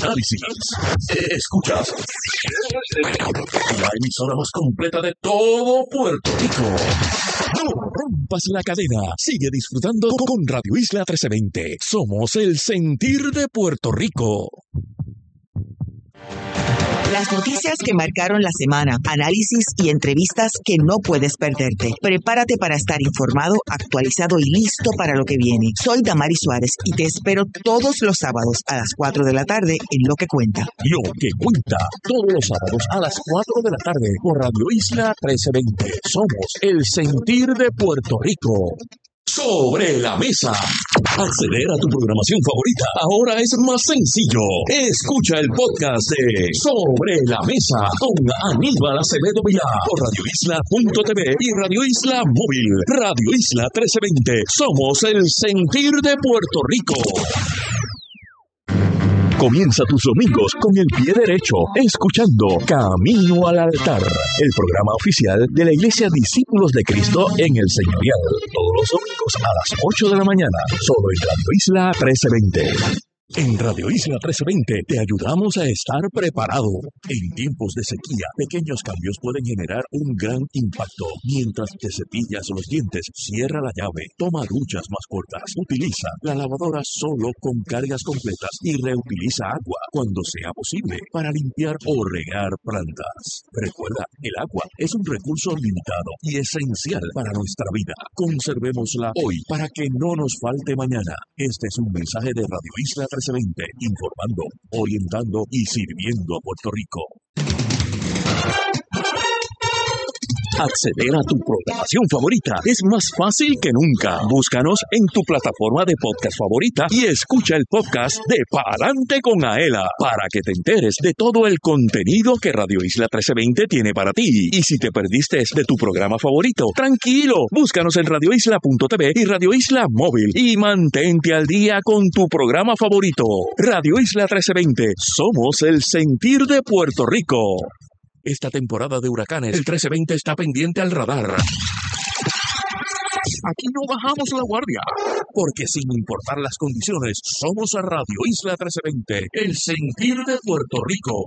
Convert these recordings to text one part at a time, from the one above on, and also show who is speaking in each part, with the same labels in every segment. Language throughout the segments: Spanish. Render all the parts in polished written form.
Speaker 1: análisis. Escuchas la emisora más completa de todo Puerto Rico. No rompas la cadena. Sigue disfrutando con Radio Isla 1320. Somos el sentir de Puerto Rico.
Speaker 2: Las noticias que marcaron la semana, análisis y entrevistas que no puedes perderte. Prepárate para estar informado, actualizado y listo para lo que viene. Soy Damari Suárez y te espero todos los sábados a las 4 de la tarde en Lo que Cuenta.
Speaker 1: Lo que Cuenta, todos los sábados a las 4 de la tarde por Radio Isla 1320. Somos el sentir de Puerto Rico. Sobre la mesa. Acceder a tu programación favorita ahora es más sencillo. Escucha el podcast de Sobre la Mesa con Aníbal Acevedo Vilá por radioisla.tv y Radio Isla Móvil. Radio Isla 1320. Somos el sentir de Puerto Rico. Comienza tus domingos con el pie derecho, escuchando Camino al Altar, el programa oficial de la Iglesia Discípulos de Cristo en el Señorial. Todos los domingos a las 8 de la mañana, solo en Radio Isla 1320. En Radio Isla 1320 te ayudamos a estar preparado. En tiempos de sequía, pequeños cambios pueden generar un gran impacto. Mientras te cepillas los dientes, cierra la llave, toma duchas más cortas, utiliza la lavadora solo con cargas completas y reutiliza agua cuando sea posible para limpiar o regar plantas. Recuerda, el agua es un recurso limitado y esencial para nuestra vida. Conservémosla hoy para que no nos falte mañana. Este es un mensaje de Radio Isla 1320, informando, orientando y sirviendo a Puerto Rico. Acceder a tu programación favorita es más fácil que nunca. Búscanos en tu plataforma de podcast favorita y escucha el podcast de Pa'lante con Aela para que te enteres de todo el contenido que Radio Isla 1320 tiene para ti. Y si te perdiste de tu programa favorito, tranquilo, búscanos en radioisla.tv y Radio Isla Móvil y mantente al día con tu programa favorito. Radio Isla 1320, somos el sentir de Puerto Rico. Esta temporada de huracanes, el 1320 está pendiente al radar. Aquí no bajamos la guardia, porque sin importar las condiciones, somos a Radio Isla 1320, el sentir de Puerto Rico.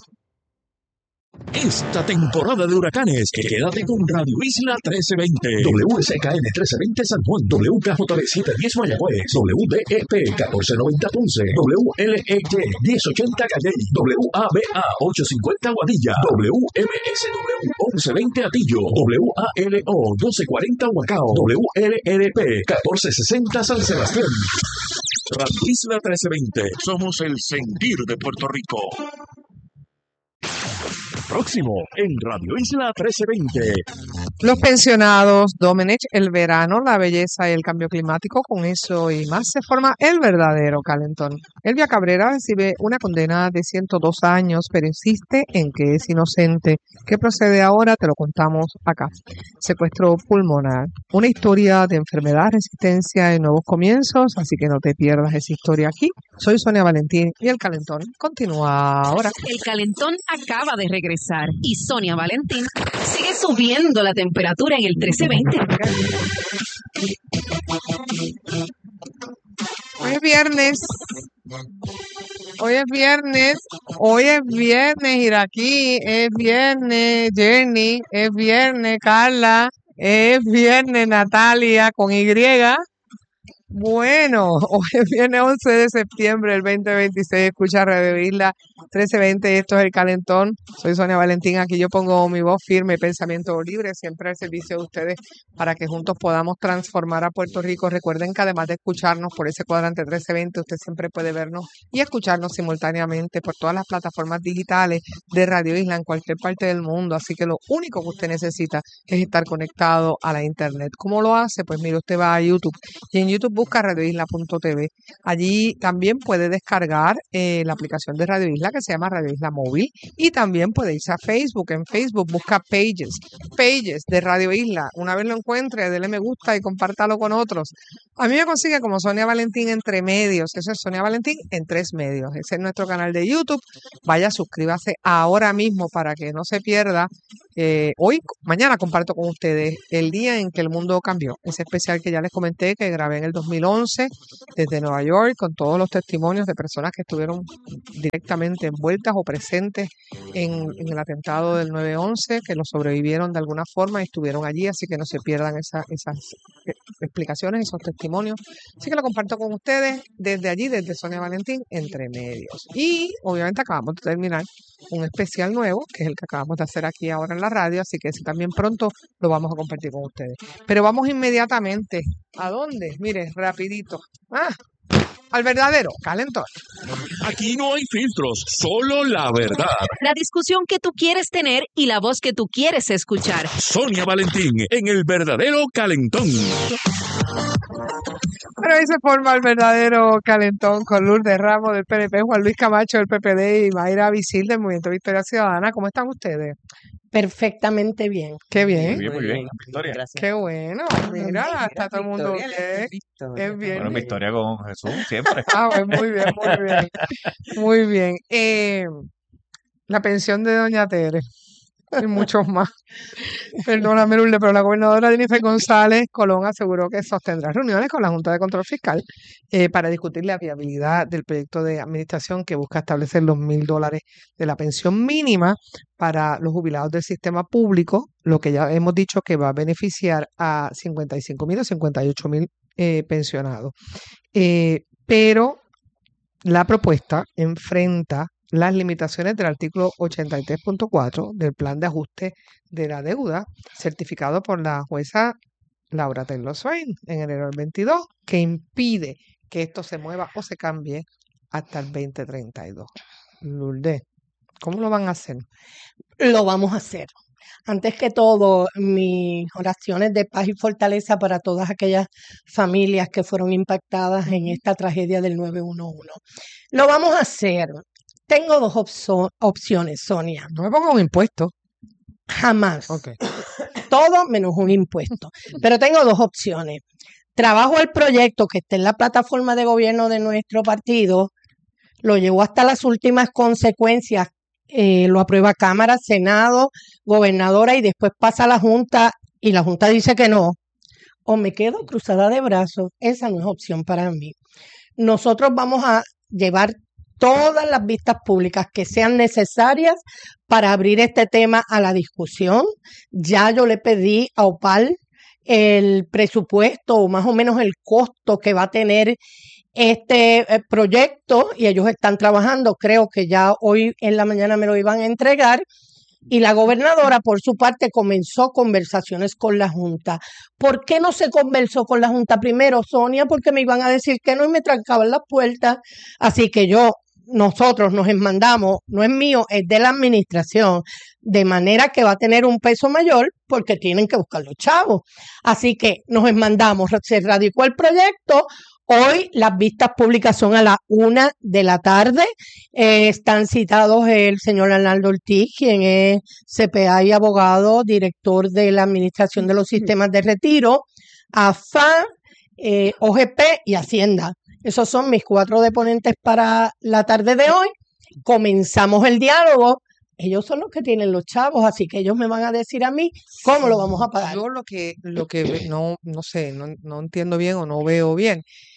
Speaker 1: Esta temporada de huracanes, quédate con Radio Isla 1320, WSKN 1320 San Juan, WKJB 710 Mayagüez, WDEP 1490 Ponce, WLEY 1080 Calley, WABA 850 Guadilla, WMSW 1120 Atillo, WALO 1240 Huacao, WLRP 1460 San Sebastián. Radio Isla 1320, somos el sentir de Puerto Rico. Próximo en Radio Isla 1320.
Speaker 3: Los pensionados, Domenech, el verano, la belleza y el cambio climático, con eso y más se forma el verdadero calentón. Elvia Cabrera recibe una condena de 102 años, pero insiste en que es inocente. ¿Qué procede ahora? Te lo contamos acá. Secuestro pulmonar, una historia de enfermedad, resistencia y nuevos comienzos, así que no te pierdas esa historia aquí. Soy Sonia Valentín y el calentón continúa ahora.
Speaker 4: El calentón acaba de regresar y Sonia Valentín sigue subiendo la temperatura en el 1320.
Speaker 3: Hoy es viernes. Hoy es viernes. Hoy es viernes, Iraquí. Es viernes, Jenny. Es viernes, Carla. Es viernes, Natalia, con Y. Bueno, hoy es viernes 11 de septiembre del 2026. Escucha Radio Isla 1320. Esto es El Calentón. Soy Sonia Valentín. Aquí yo pongo mi voz firme, pensamiento libre, siempre al servicio de ustedes para que juntos podamos transformar a Puerto Rico. Recuerden que además de escucharnos por ese cuadrante 1320, usted siempre puede vernos y escucharnos simultáneamente por todas las plataformas digitales de Radio Isla en cualquier parte del mundo. Así que lo único que usted necesita es estar conectado a la internet. ¿Cómo lo hace? Pues mire, usted va a YouTube y en YouTube busca radioisla.tv. Allí también puede descargar la aplicación de Radio Isla que se llama Radio Isla Móvil y también puede irse a Facebook. En Facebook busca Pages de Radio Isla. Una vez lo encuentre, dele me gusta y compártalo con otros. A mí me consigue como Sonia Valentín Entre Medios. Eso es Sonia Valentín en 3 medios. Ese es nuestro canal de YouTube. Vaya, suscríbase ahora mismo para que no se pierda. Mañana comparto con ustedes el día en que el mundo cambió. Ese especial que ya les comenté que grabé en el 2011 desde Nueva York, con todos los testimonios de personas que estuvieron directamente envueltas o presentes en el atentado del 9/11, que lo sobrevivieron de alguna forma y estuvieron allí, así que no se pierdan esas explicaciones, esos testimonios. Así que lo comparto con ustedes desde allí, desde Sonia Valentín, Entre Medios. Y obviamente acabamos de terminar un especial nuevo, que es el que acabamos de hacer aquí ahora en la radio, así que ese también pronto lo vamos a compartir con ustedes. Pero vamos inmediatamente. ¿A dónde? Mire, rapidito. Al verdadero calentón.
Speaker 1: Aquí no hay filtros, solo la verdad.
Speaker 4: La discusión que tú quieres tener y la voz que tú quieres escuchar.
Speaker 1: Sonia Valentín en el verdadero calentón.
Speaker 3: Pero ahí se forma el verdadero calentón con Lourdes Ramos del PNP, Juan Luis Camacho del PPD y Mayra Vicil del Movimiento Victoria Ciudadana. ¿Cómo están ustedes?
Speaker 5: Perfectamente bien.
Speaker 3: Qué bien.
Speaker 6: Muy bien. Victoria.
Speaker 5: Gracias.
Speaker 3: Qué bueno. Mira, está todo el mundo bien. Es bien.
Speaker 6: Bueno, Victoria con Jesús, siempre.
Speaker 3: Pues muy bien, muy bien. Muy bien. La pensión de Doña Tere y muchos más. Perdóname, Lourdes, pero la gobernadora Jennifer González Colón aseguró que sostendrá reuniones con la Junta de Control Fiscal para discutir la viabilidad del proyecto de administración que busca establecer los $1,000 de la pensión mínima para los jubilados del sistema público, lo que ya hemos dicho que va a beneficiar a 55,000 o 58,000 pensionados. Pero la propuesta enfrenta las limitaciones del artículo 83.4 del Plan de Ajuste de la Deuda, certificado por la jueza Laura Taylor Swain en enero del 22, que impide que esto se mueva o se cambie hasta el 2032. Lourdes, ¿cómo lo van a hacer?
Speaker 5: Lo vamos a hacer. Antes que todo, mis oraciones de paz y fortaleza para todas aquellas familias que fueron impactadas en esta tragedia del 9/11. Lo vamos a hacer. Tengo dos opciones, Sonia.
Speaker 3: No me ponga un impuesto.
Speaker 5: Jamás.
Speaker 3: Okay.
Speaker 5: Todo menos un impuesto. Pero tengo dos opciones. Trabajo el proyecto que está en la plataforma de gobierno de nuestro partido, lo llevo hasta las últimas consecuencias, lo aprueba Cámara, Senado, Gobernadora y después pasa a la Junta y la Junta dice que no. O me quedo cruzada de brazos. Esa no es opción para mí. Nosotros vamos a llevar todas las vistas públicas que sean necesarias para abrir este tema a la discusión. Ya yo le pedí a OPAL el presupuesto o más o menos el costo que va a tener este proyecto y ellos están trabajando. Creo que ya hoy en la mañana me lo iban a entregar. Y la gobernadora, por su parte, comenzó conversaciones con la Junta. ¿Por qué no se conversó con la Junta primero, Sonia? Porque me iban a decir que no y me trancaban las puertas. Así que nosotros nos enmandamos, no es mío, es de la administración, de manera que va a tener un peso mayor porque tienen que buscar los chavos. Así que nos enmandamos, se radicó el proyecto. Hoy las vistas públicas son a las 1 de la tarde. Están citados el señor Arnaldo Ortiz, quien es CPA y abogado, director de la Administración de los Sistemas de Retiro, AFA, OGP y Hacienda. Esos son mis 4 deponentes para la tarde de hoy. Comenzamos el diálogo. Ellos son los que tienen los chavos, así que ellos me van a decir a mí cómo lo vamos a pagar.
Speaker 3: Yo lo que no sé, no entiendo bien o no veo bien,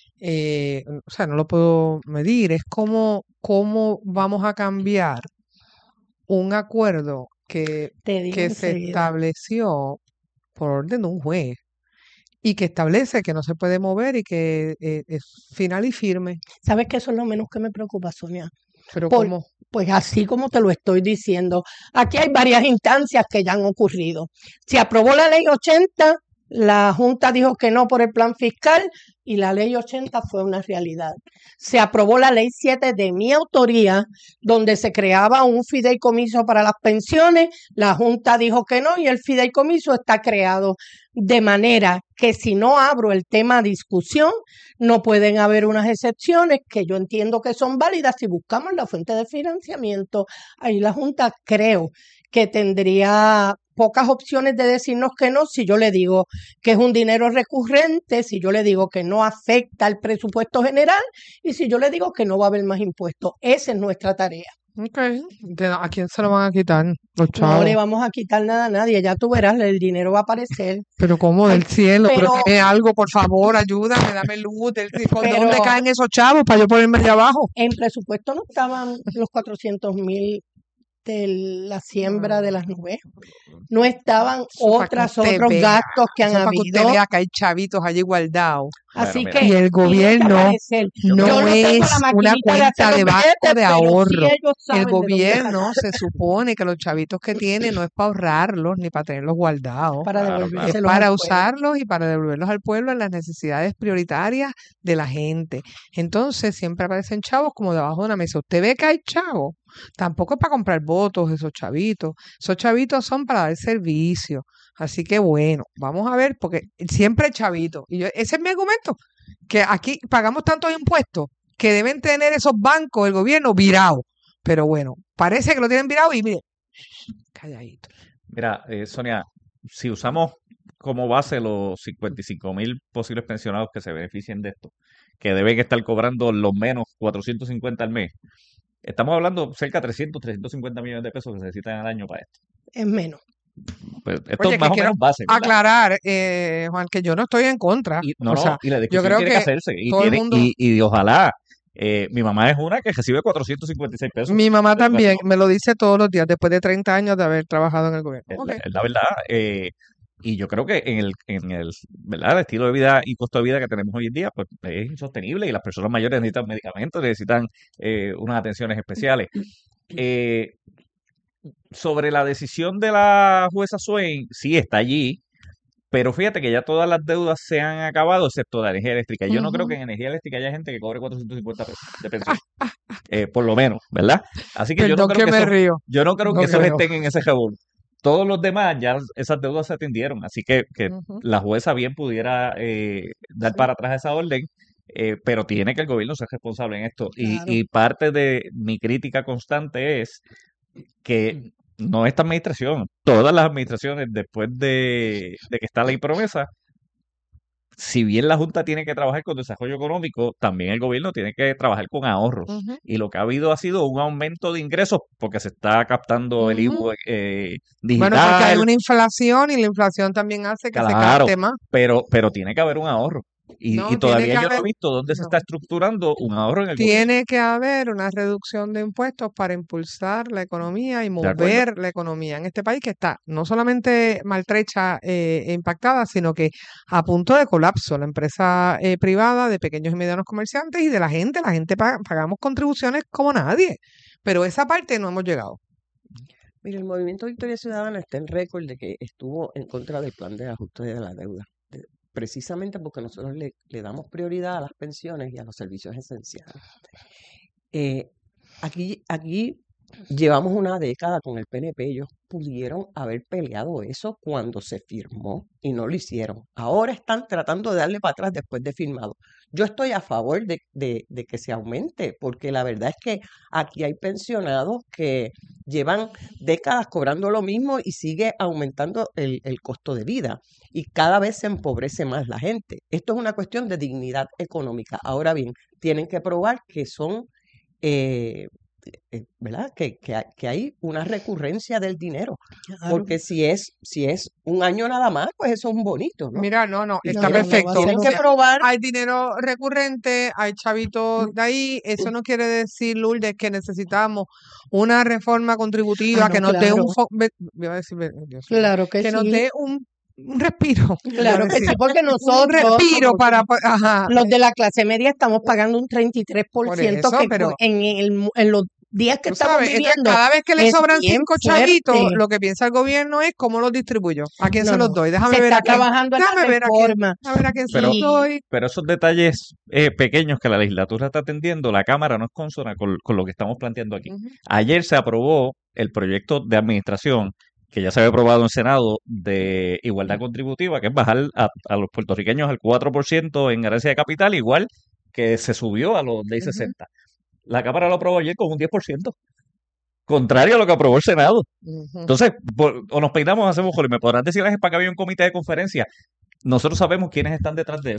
Speaker 3: o sea, no lo puedo medir, es cómo vamos a cambiar un acuerdo que se estableció por orden de un juez y que establece que no se puede mover y que es final y firme.
Speaker 5: ¿Sabes que eso es lo menos que me preocupa, Sonia?
Speaker 3: Pero ¿cómo?
Speaker 5: Pues así como te lo estoy diciendo. Aquí hay varias instancias que ya han ocurrido. Se aprobó la ley 80, la Junta dijo que no por el plan fiscal y la ley 80 fue una realidad. Se aprobó la ley 7 de mi autoría, donde se creaba un fideicomiso para las pensiones. La Junta dijo que no y el fideicomiso está creado. De manera que si no abro el tema a discusión, no pueden haber unas excepciones que yo entiendo que son válidas si buscamos la fuente de financiamiento. Ahí la Junta creo que tendría pocas opciones de decirnos que no si yo le digo que es un dinero recurrente, si yo le digo que no afecta al presupuesto general y si yo le digo que no va a haber más impuestos. Esa es nuestra tarea.
Speaker 3: Ok. ¿A quién se lo van a quitar? Los
Speaker 5: No
Speaker 3: chavos.
Speaker 5: le vamos a quitar nada a nadie, ya tú verás, el dinero va a aparecer.
Speaker 3: Pero como
Speaker 5: Ay,
Speaker 3: del cielo, pero
Speaker 5: pero,
Speaker 3: dime algo, por favor, ayúdame, dame luz. ¿Por
Speaker 5: pero
Speaker 3: dónde caen esos chavos para yo ponerme allá abajo?
Speaker 5: en presupuesto no estaban los 400,000 de la siembra de las nubes. No estaban
Speaker 3: Eso para que
Speaker 5: otros
Speaker 3: usted vea,
Speaker 5: gastos que han
Speaker 3: eso para que usted
Speaker 5: habido.
Speaker 3: vea que hay chavitos allí guardados.
Speaker 5: Así
Speaker 6: Bueno,
Speaker 5: que
Speaker 3: Y el
Speaker 5: tienen que
Speaker 3: gobierno
Speaker 5: aparecer.
Speaker 3: no
Speaker 5: Yo no tengo
Speaker 3: es
Speaker 5: la
Speaker 3: una
Speaker 5: maquinita de
Speaker 3: cuenta
Speaker 5: hacer
Speaker 3: de
Speaker 5: los
Speaker 3: banco
Speaker 5: billetes,
Speaker 3: de
Speaker 5: pero sí
Speaker 3: ahorro.
Speaker 5: ellos
Speaker 3: El
Speaker 5: saben de dónde
Speaker 3: gobierno
Speaker 5: sacar
Speaker 3: se supone que los chavitos que tiene no es para ahorrarlos ni para tenerlos guardados.
Speaker 5: para
Speaker 6: claro,
Speaker 3: Es
Speaker 5: devolvérselos al
Speaker 3: para
Speaker 5: pueblo.
Speaker 3: usarlos y para devolverlos al pueblo en las necesidades prioritarias de la gente. Entonces siempre aparecen chavos como debajo de una mesa. Usted ve que hay chavos. Tampoco es para comprar votos esos chavitos. Esos chavitos son para dar servicio. Así que bueno, vamos a ver, porque siempre hay chavitos. Y ese es mi argumento, que aquí pagamos tantos impuestos que deben tener esos bancos, el gobierno, virados. Pero bueno, parece que lo tienen virado y mire, calladito.
Speaker 6: Mira, Sonia, si usamos como base los 55,000 posibles pensionados que se beneficien de esto, que deben estar cobrando los menos 450 al mes, estamos hablando cerca de 350 millones de pesos que se necesitan al año para esto.
Speaker 5: Es menos.
Speaker 6: Pues esto
Speaker 3: Oye,
Speaker 6: es más
Speaker 3: que
Speaker 6: o
Speaker 3: quiero
Speaker 6: menos base, ¿verdad?
Speaker 3: aclarar, Juan, que yo no estoy en contra.
Speaker 6: Y, no,
Speaker 3: O
Speaker 6: no,
Speaker 3: sea,
Speaker 6: y la
Speaker 3: yo
Speaker 6: discusión
Speaker 3: creo
Speaker 6: tiene que
Speaker 3: que
Speaker 6: hacerse. Y,
Speaker 3: todo el
Speaker 6: tiene,
Speaker 3: mundo,
Speaker 6: y ojalá, mi mamá es una que recibe 456 pesos
Speaker 3: mi mamá
Speaker 6: de
Speaker 3: también
Speaker 6: educación.
Speaker 3: me lo dice todos los días, después de 30 años de haber trabajado en el gobierno.
Speaker 6: Es
Speaker 3: Ok.
Speaker 6: es la verdad. Y yo creo que ¿verdad? El estilo de vida y costo de vida que tenemos hoy en día, pues es insostenible y las personas mayores necesitan medicamentos, necesitan unas atenciones especiales. Eh, Sobre la decisión de la jueza Swain, sí está allí, pero fíjate que ya todas las deudas se han acabado, excepto la energía eléctrica. Yo no creo que
Speaker 3: Ujú.
Speaker 6: en energía eléctrica haya gente que cobre 450 pesos de pensión, por lo menos, ¿verdad? Así que
Speaker 3: Perdón que me río.
Speaker 6: yo no creo
Speaker 3: No
Speaker 6: que esos
Speaker 3: creo.
Speaker 6: estén en ese revolú. Todos los demás ya esas deudas se atendieron, así que
Speaker 3: Ujú.
Speaker 6: la jueza bien pudiera dar
Speaker 3: Sí,
Speaker 6: para atrás esa orden, pero tiene que el gobierno ser responsable en esto.
Speaker 5: Claro.
Speaker 6: Y parte de mi crítica constante es que no esta administración, todas las administraciones después de que está la ley promesa, si bien la Junta tiene que trabajar con desarrollo económico, también el gobierno tiene que trabajar con ahorros.
Speaker 3: ujú,
Speaker 6: Y lo que ha habido ha sido un aumento de ingresos porque se está captando el
Speaker 3: ujú.
Speaker 6: IVU
Speaker 3: Bueno, porque hay
Speaker 6: digital,
Speaker 3: una inflación y la inflación también hace que se
Speaker 6: claro,
Speaker 3: capte más.
Speaker 6: pero tiene que haber un ahorro. Y
Speaker 3: No, tiene
Speaker 6: todavía
Speaker 3: que
Speaker 6: yo no he
Speaker 3: haber,
Speaker 6: visto dónde se
Speaker 3: no.
Speaker 6: está estructurando un ahorro en el gobierno.
Speaker 3: Tiene que haber una reducción de impuestos para impulsar la economía y
Speaker 6: ¿De acuerdo?
Speaker 3: mover la economía en este país que está no solamente maltrecha e impactada, sino que a punto de colapso. La empresa privada de pequeños y medianos comerciantes y de la gente pagamos contribuciones como nadie, pero esa parte no hemos llegado.
Speaker 7: Mire, el Movimiento Victoria Ciudadana está en récord de que estuvo en contra del plan de ajuste de la deuda, precisamente porque nosotros le damos prioridad a las pensiones y a los servicios esenciales. Eh, aquí llevamos una década con el PNP, ellos pudieron haber peleado eso cuando se firmó y no lo hicieron. Ahora están tratando de darle para atrás después de firmado. Yo estoy a favor de que se aumente, porque la verdad es que aquí hay pensionados que llevan décadas cobrando lo mismo y sigue aumentando el costo de vida y cada vez se empobrece más la gente. Esto es una cuestión de dignidad económica. Ahora bien, tienen que probar que son, ¿verdad? Que hay una recurrencia del dinero,
Speaker 5: Claro.
Speaker 7: porque si es un año nada más, pues eso es un bonito, ¿no?
Speaker 3: Mira, no,
Speaker 5: No,
Speaker 3: está
Speaker 5: no, no va a
Speaker 3: perfecto.
Speaker 5: ser
Speaker 7: Tienen
Speaker 3: O
Speaker 7: que
Speaker 3: sea,
Speaker 7: probar.
Speaker 3: hay dinero recurrente, hay chavitos de ahí. Eso no quiere decir, Lourdes, que necesitamos una reforma contributiva
Speaker 5: Ah,
Speaker 3: que
Speaker 5: no,
Speaker 3: nos dé
Speaker 5: claro.
Speaker 3: iba a decir, Dios mío,
Speaker 5: Claro que
Speaker 3: que nos
Speaker 5: sí.
Speaker 3: dé un respiro, iba a
Speaker 5: Claro que
Speaker 3: decir,
Speaker 5: sí, porque
Speaker 3: un
Speaker 5: nosotros,
Speaker 3: respiro para, ajá,
Speaker 5: los de la clase media, estamos pagando un 33%
Speaker 3: por eso,
Speaker 5: que
Speaker 3: pero
Speaker 5: en los días que
Speaker 3: tú
Speaker 5: estamos
Speaker 3: sabes, entonces
Speaker 5: viviendo
Speaker 3: cada vez que le
Speaker 5: es
Speaker 3: sobran
Speaker 5: bien
Speaker 3: 5 chavitos,
Speaker 5: fuerte.
Speaker 3: lo que piensa el gobierno es cómo los distribuyo, a quién
Speaker 5: No,
Speaker 3: se los
Speaker 5: no,
Speaker 3: doy,
Speaker 5: se
Speaker 3: déjame ver
Speaker 5: está
Speaker 3: a quién,
Speaker 5: trabajando en la
Speaker 3: déjame ver a quién,
Speaker 5: reforma
Speaker 3: a ver a quién se
Speaker 6: Pero,
Speaker 3: los
Speaker 5: y
Speaker 3: doy.
Speaker 6: pero esos detalles pequeños que la legislatura está atendiendo, la Cámara no es consona con lo que estamos planteando aquí.
Speaker 3: Ujú.
Speaker 6: Ayer se aprobó el proyecto de administración que ya se había aprobado en el Senado de igualdad contributiva, que es bajar a los puertorriqueños al 4% en ganancia de capital, igual que se subió a los ley
Speaker 3: Ujú.
Speaker 6: 60. La Cámara lo aprobó ayer con un 10%, contrario a lo que aprobó el Senado.
Speaker 3: Ujú.
Speaker 6: Entonces, o nos peinamos o hacemos joder. Me podrán decir, es para que había un comité de conferencia. Nosotros sabemos quiénes están detrás de eso.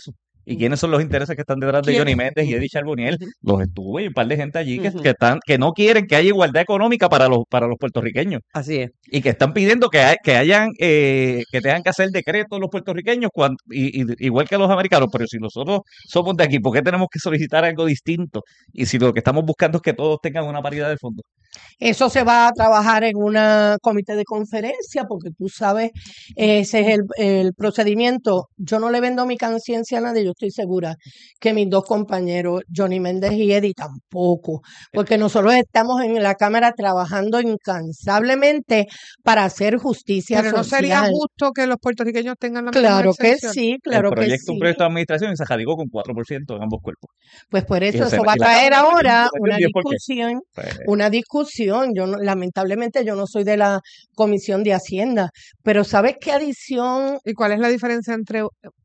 Speaker 6: ¿Y quiénes son los intereses que están detrás de Johnny
Speaker 5: ¿Quiénes?
Speaker 6: Méndez y Eddie Charbonnier? Los estuve y un par de gente allí
Speaker 7: Ujú.
Speaker 6: que no quieren que haya igualdad económica para los puertorriqueños
Speaker 7: Así es.
Speaker 6: y que están pidiendo que tengan que hacer decretos los puertorriqueños igual que los americanos. Pero si nosotros somos de aquí, ¿por qué tenemos que solicitar algo distinto? Y si lo que estamos buscando es que todos tengan una paridad de fondo.
Speaker 5: Eso se va a trabajar en una comité de conferencia, porque tú sabes, ese es el procedimiento. Yo no le vendo mi conciencia a nadie, yo estoy segura que mis dos compañeros, Johnny Méndez y Eddie, tampoco, porque nosotros estamos en la Cámara trabajando incansablemente para hacer justicia
Speaker 3: Pero no sería
Speaker 5: social.
Speaker 3: justo que los puertorriqueños tengan la misma
Speaker 5: Claro que
Speaker 3: exención.
Speaker 5: sí, claro
Speaker 6: Un
Speaker 5: que
Speaker 6: proyecto
Speaker 5: sí.
Speaker 6: de administración y se radicó con 4% en ambos cuerpos.
Speaker 5: Pues por
Speaker 6: Y
Speaker 5: eso
Speaker 6: el
Speaker 5: eso va a
Speaker 6: y la
Speaker 5: traer
Speaker 6: Cámara
Speaker 5: ahora
Speaker 6: le dio
Speaker 5: una
Speaker 6: 10 por qué.
Speaker 5: discusión.
Speaker 6: Pues,
Speaker 5: Una discusión. Lamentablemente yo no soy de la Comisión de Hacienda, pero ¿sabes qué adición?
Speaker 3: ¿Y cuál es la diferencia entre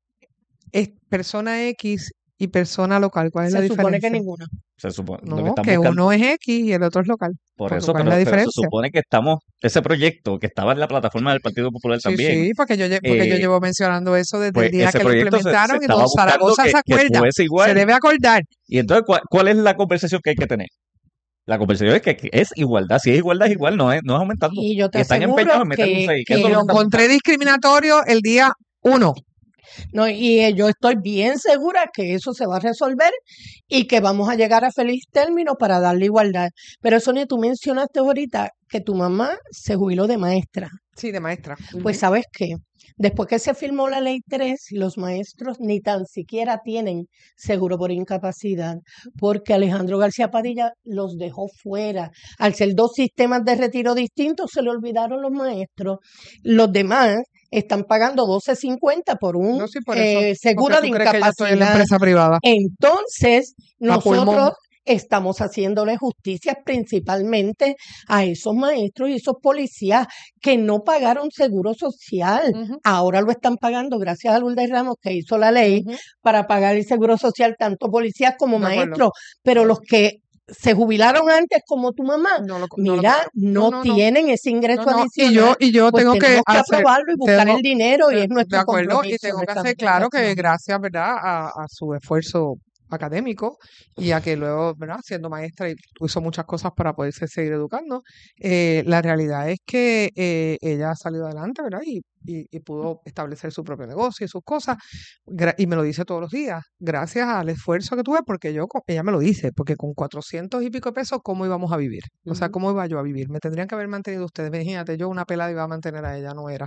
Speaker 3: persona X y persona local? ¿Cuál es la
Speaker 5: Se supone que
Speaker 3: diferencia?
Speaker 5: ninguna.
Speaker 6: se supone, lo que
Speaker 3: No,
Speaker 6: están
Speaker 3: que
Speaker 6: buscando.
Speaker 3: uno es X y el otro es local.
Speaker 6: Por
Speaker 3: Porque
Speaker 6: eso,
Speaker 3: ¿cuál es la
Speaker 6: pero se
Speaker 3: diferencia?
Speaker 6: supone que ese proyecto que estaba en la plataforma del Partido Popular
Speaker 3: Sí,
Speaker 6: también,
Speaker 3: sí, porque porque yo
Speaker 6: eh,
Speaker 3: llevo mencionando eso desde
Speaker 6: pues
Speaker 3: el día
Speaker 6: ese
Speaker 3: que lo
Speaker 6: proyecto se
Speaker 3: implementaron y
Speaker 6: estaba
Speaker 3: don
Speaker 6: buscando
Speaker 3: Zaragoza se
Speaker 6: que
Speaker 3: acuerda,
Speaker 6: fuese
Speaker 3: se
Speaker 6: igual.
Speaker 3: debe acordar.
Speaker 6: Y entonces, ¿cuál es la conversación que hay que tener? La conversación es que es igualdad. Si es igualdad, es igual, no es aumentando.
Speaker 5: Y yo te
Speaker 6: Y están
Speaker 5: aseguro
Speaker 6: empeñados en meterle un
Speaker 5: que
Speaker 6: 6, que eso es
Speaker 3: Y
Speaker 6: lo
Speaker 3: lo
Speaker 6: que están
Speaker 3: encontré
Speaker 6: buscando.
Speaker 3: discriminatorio el día 1.
Speaker 5: No, y yo estoy bien segura que eso se va a resolver y que vamos a llegar a feliz término para darle igualdad. Pero Sonia, tú mencionaste ahorita que tu mamá se jubiló de maestra.
Speaker 3: Sí, de maestra.
Speaker 5: Pues ¿sabes qué? Después que se firmó la Ley 3, los maestros ni tan siquiera tienen seguro por incapacidad, porque Alejandro García Padilla los dejó fuera. Al ser dos sistemas de retiro distintos, se le olvidaron los maestros. Los demás están pagando $12.50 por un
Speaker 3: No, sí, por eso.
Speaker 5: seguro
Speaker 3: Porque
Speaker 5: de
Speaker 3: tú crees que yo estoy en la
Speaker 5: incapacidad.
Speaker 3: empresa privada.
Speaker 5: Entonces,
Speaker 3: A pulmón.
Speaker 5: nosotros estamos haciéndole justicia principalmente a esos maestros y esos policías que no pagaron seguro social.
Speaker 3: Ujú,
Speaker 5: Ahora lo están pagando gracias a Lourdes Ramos, que hizo la ley
Speaker 3: ujú.
Speaker 5: para pagar el seguro social tanto policías como
Speaker 3: De acuerdo.
Speaker 5: maestros. Pero los que se jubilaron antes, como tu mamá,
Speaker 3: No lo
Speaker 5: mira,
Speaker 3: creo.
Speaker 5: no tienen ese ingreso
Speaker 3: No, no.
Speaker 5: adicional.
Speaker 3: Y yo
Speaker 5: Pues
Speaker 3: tengo que
Speaker 5: tenemos que
Speaker 3: hacer,
Speaker 5: aprobarlo y buscar
Speaker 3: tengo,
Speaker 5: el dinero y es
Speaker 3: de
Speaker 5: nuestro
Speaker 3: acuerdo, y
Speaker 5: compromiso
Speaker 3: tengo
Speaker 5: en
Speaker 3: que
Speaker 5: esta
Speaker 3: hacer claro que
Speaker 5: administración.
Speaker 3: gracias, ¿verdad?, a su esfuerzo académico y a que luego, ¿verdad?, siendo maestra hizo muchas cosas para poderse seguir educando. La realidad es que ella ha salido adelante, ¿verdad? Y pudo establecer su propio negocio y sus cosas, y me lo dice todos los días, gracias al esfuerzo que tuve, porque ella me lo dice, porque con 400 y pico de pesos, ¿cómo íbamos a vivir? O sea,
Speaker 7: Ujú.
Speaker 3: ¿cómo iba yo a vivir? Me tendrían que haber mantenido ustedes. Imagínate, yo una pelada iba a mantener a ella, no era.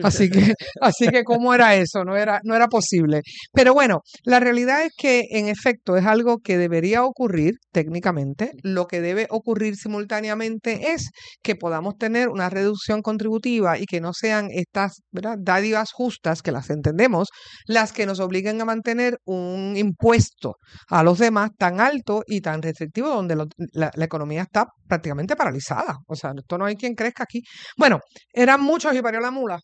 Speaker 3: Así que ¿cómo era eso? No era posible. Pero bueno, la realidad es que en efecto es algo que debería ocurrir técnicamente. Lo que debe ocurrir simultáneamente es que podamos tener una reducción contributiva y que no sean estas, ¿verdad?, dádivas justas, que las entendemos, las que nos obliguen a mantener un impuesto a los demás tan alto y tan restrictivo, donde la economía está prácticamente paralizada. O sea, esto no hay quien crezca aquí. Bueno, eran muchos y parió la mula.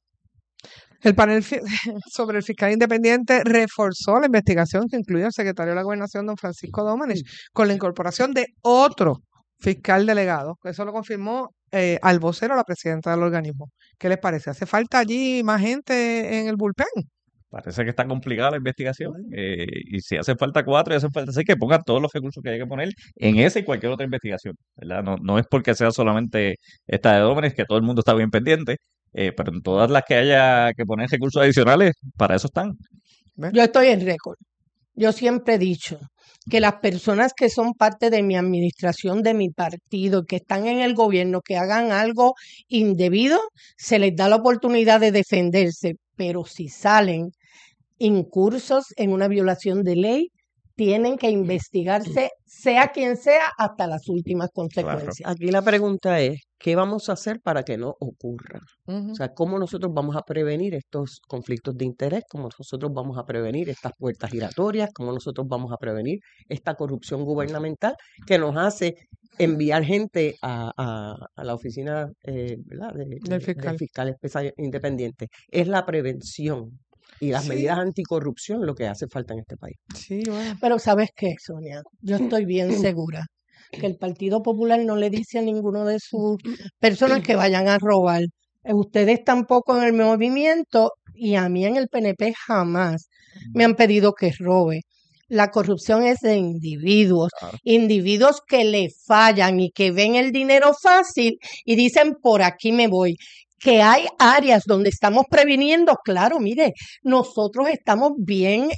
Speaker 3: El panel sobre el fiscal independiente reforzó la investigación que incluye al secretario de la Gobernación, don Francisco Domenech, con la incorporación de otro fiscal delegado. Eso lo confirmó al vocero, la presidenta del organismo. ¿Qué les parece? ¿Hace falta allí más gente en el bullpen?
Speaker 6: Parece que está complicada la investigación. Y si hace falta 4 y hace falta 6, que pongan todos los recursos que hay que poner en esa y cualquier otra investigación, ¿verdad? No es porque sea solamente esta de Domenech, que todo el mundo está bien pendiente, pero en todas las que haya que poner recursos adicionales, para eso están.
Speaker 3: ¿Ves?
Speaker 5: Yo estoy en récord. Yo siempre he dicho que las personas que son parte de mi administración, de mi partido, que están en el gobierno, que hagan algo indebido, se les da la oportunidad de defenderse, pero si salen incursos en una violación de ley, tienen que investigarse, sea quien sea, hasta las últimas consecuencias.
Speaker 7: Aquí la pregunta es, ¿qué vamos a hacer para que no ocurra?
Speaker 3: Ujú.
Speaker 7: O sea, ¿cómo nosotros vamos a prevenir estos conflictos de interés? ¿Cómo nosotros vamos a prevenir estas puertas giratorias? ¿Cómo nosotros vamos a prevenir esta corrupción gubernamental que nos hace enviar gente a la oficina, ¿verdad?,
Speaker 3: Del fiscal.
Speaker 7: del fiscal especial independiente? Es la prevención y las
Speaker 3: Sí.
Speaker 7: medidas anticorrupción lo que hace falta en este país.
Speaker 3: Sí, bueno.
Speaker 5: Pero ¿sabes qué, Sonia? Yo estoy bien segura que el Partido Popular no le dice a ninguno de sus personas que vayan a robar. Ustedes tampoco en el movimiento y a mí en el PNP jamás me han pedido que robe. La corrupción es de individuos,
Speaker 6: Claro.
Speaker 5: individuos que le fallan y que ven el dinero fácil y dicen, por aquí me voy. Que hay áreas donde estamos previniendo, claro, mire, nosotros estamos bien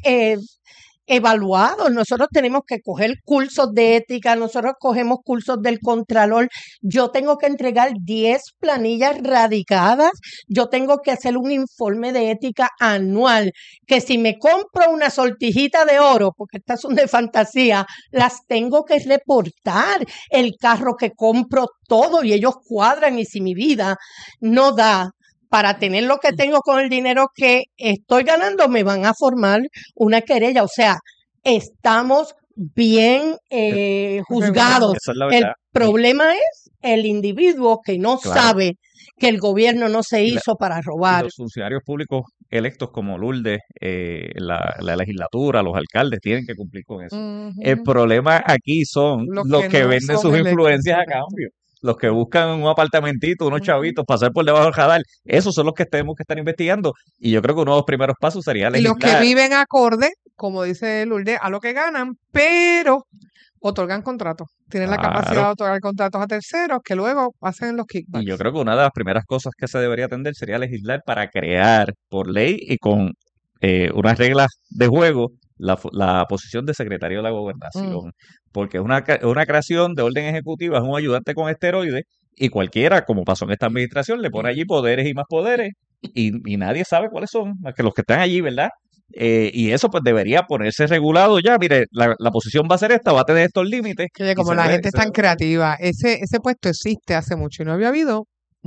Speaker 5: evaluados, nosotros tenemos que coger cursos de ética, nosotros cogemos cursos del Contralor, yo tengo que entregar 10 planillas radicadas, yo tengo que hacer un informe de ética anual, que si me compro una sortijita de oro, porque estas son de fantasía, las tengo que reportar, el carro que compro, todo, y ellos cuadran, y si mi vida no da para tener lo que tengo con el dinero que estoy ganando, me van a formar una querella. O sea, estamos bien juzgados.
Speaker 6: Esa es la
Speaker 5: El
Speaker 6: verdad.
Speaker 5: problema es el individuo que no
Speaker 6: Claro.
Speaker 5: sabe que el gobierno no se
Speaker 6: Y la-
Speaker 5: hizo para
Speaker 6: Y
Speaker 5: robar.
Speaker 6: los funcionarios públicos electos como Lourdes, la legislatura, los alcaldes, tienen que cumplir con eso. El
Speaker 3: Ujú.
Speaker 6: problema aquí son
Speaker 3: Los
Speaker 6: los
Speaker 3: que
Speaker 6: que
Speaker 3: no
Speaker 6: venden
Speaker 3: son
Speaker 6: sus
Speaker 3: electos,
Speaker 6: influencias a
Speaker 3: correcto.
Speaker 6: cambio. Los que buscan un apartamentito, unos
Speaker 3: Ujú.
Speaker 6: chavitos, pasar por debajo del radar. Esos son los que tenemos que estar investigando. Y yo creo que uno de los primeros pasos sería
Speaker 3: Y los que
Speaker 6: legislar.
Speaker 3: viven acorde, como dice Lourdes, a lo que ganan, pero otorgan contratos. Tienen la capacidad
Speaker 6: Claro.
Speaker 3: de otorgar contratos a terceros que luego hacen los
Speaker 6: Y yo
Speaker 3: kickbacks.
Speaker 6: creo que una de las primeras cosas que se debería atender sería legislar para crear por ley y con unas reglas de juego la posición de secretario de la
Speaker 3: Mm.
Speaker 6: gobernación. Porque es una creación de orden ejecutiva, es un ayudante con esteroides y cualquiera, como pasó en esta administración, le pone allí poderes y más poderes y nadie sabe cuáles son, más que los que están allí, ¿verdad? Y eso pues debería ponerse regulado ya. Mire, la posición va a ser esta, va a tener estos límites.
Speaker 3: Que oye,
Speaker 6: y
Speaker 3: como
Speaker 6: se
Speaker 3: la
Speaker 6: debe-
Speaker 3: gente es
Speaker 6: se
Speaker 3: tan
Speaker 6: debe-
Speaker 3: creativa, ese puesto existe hace mucho y no había habido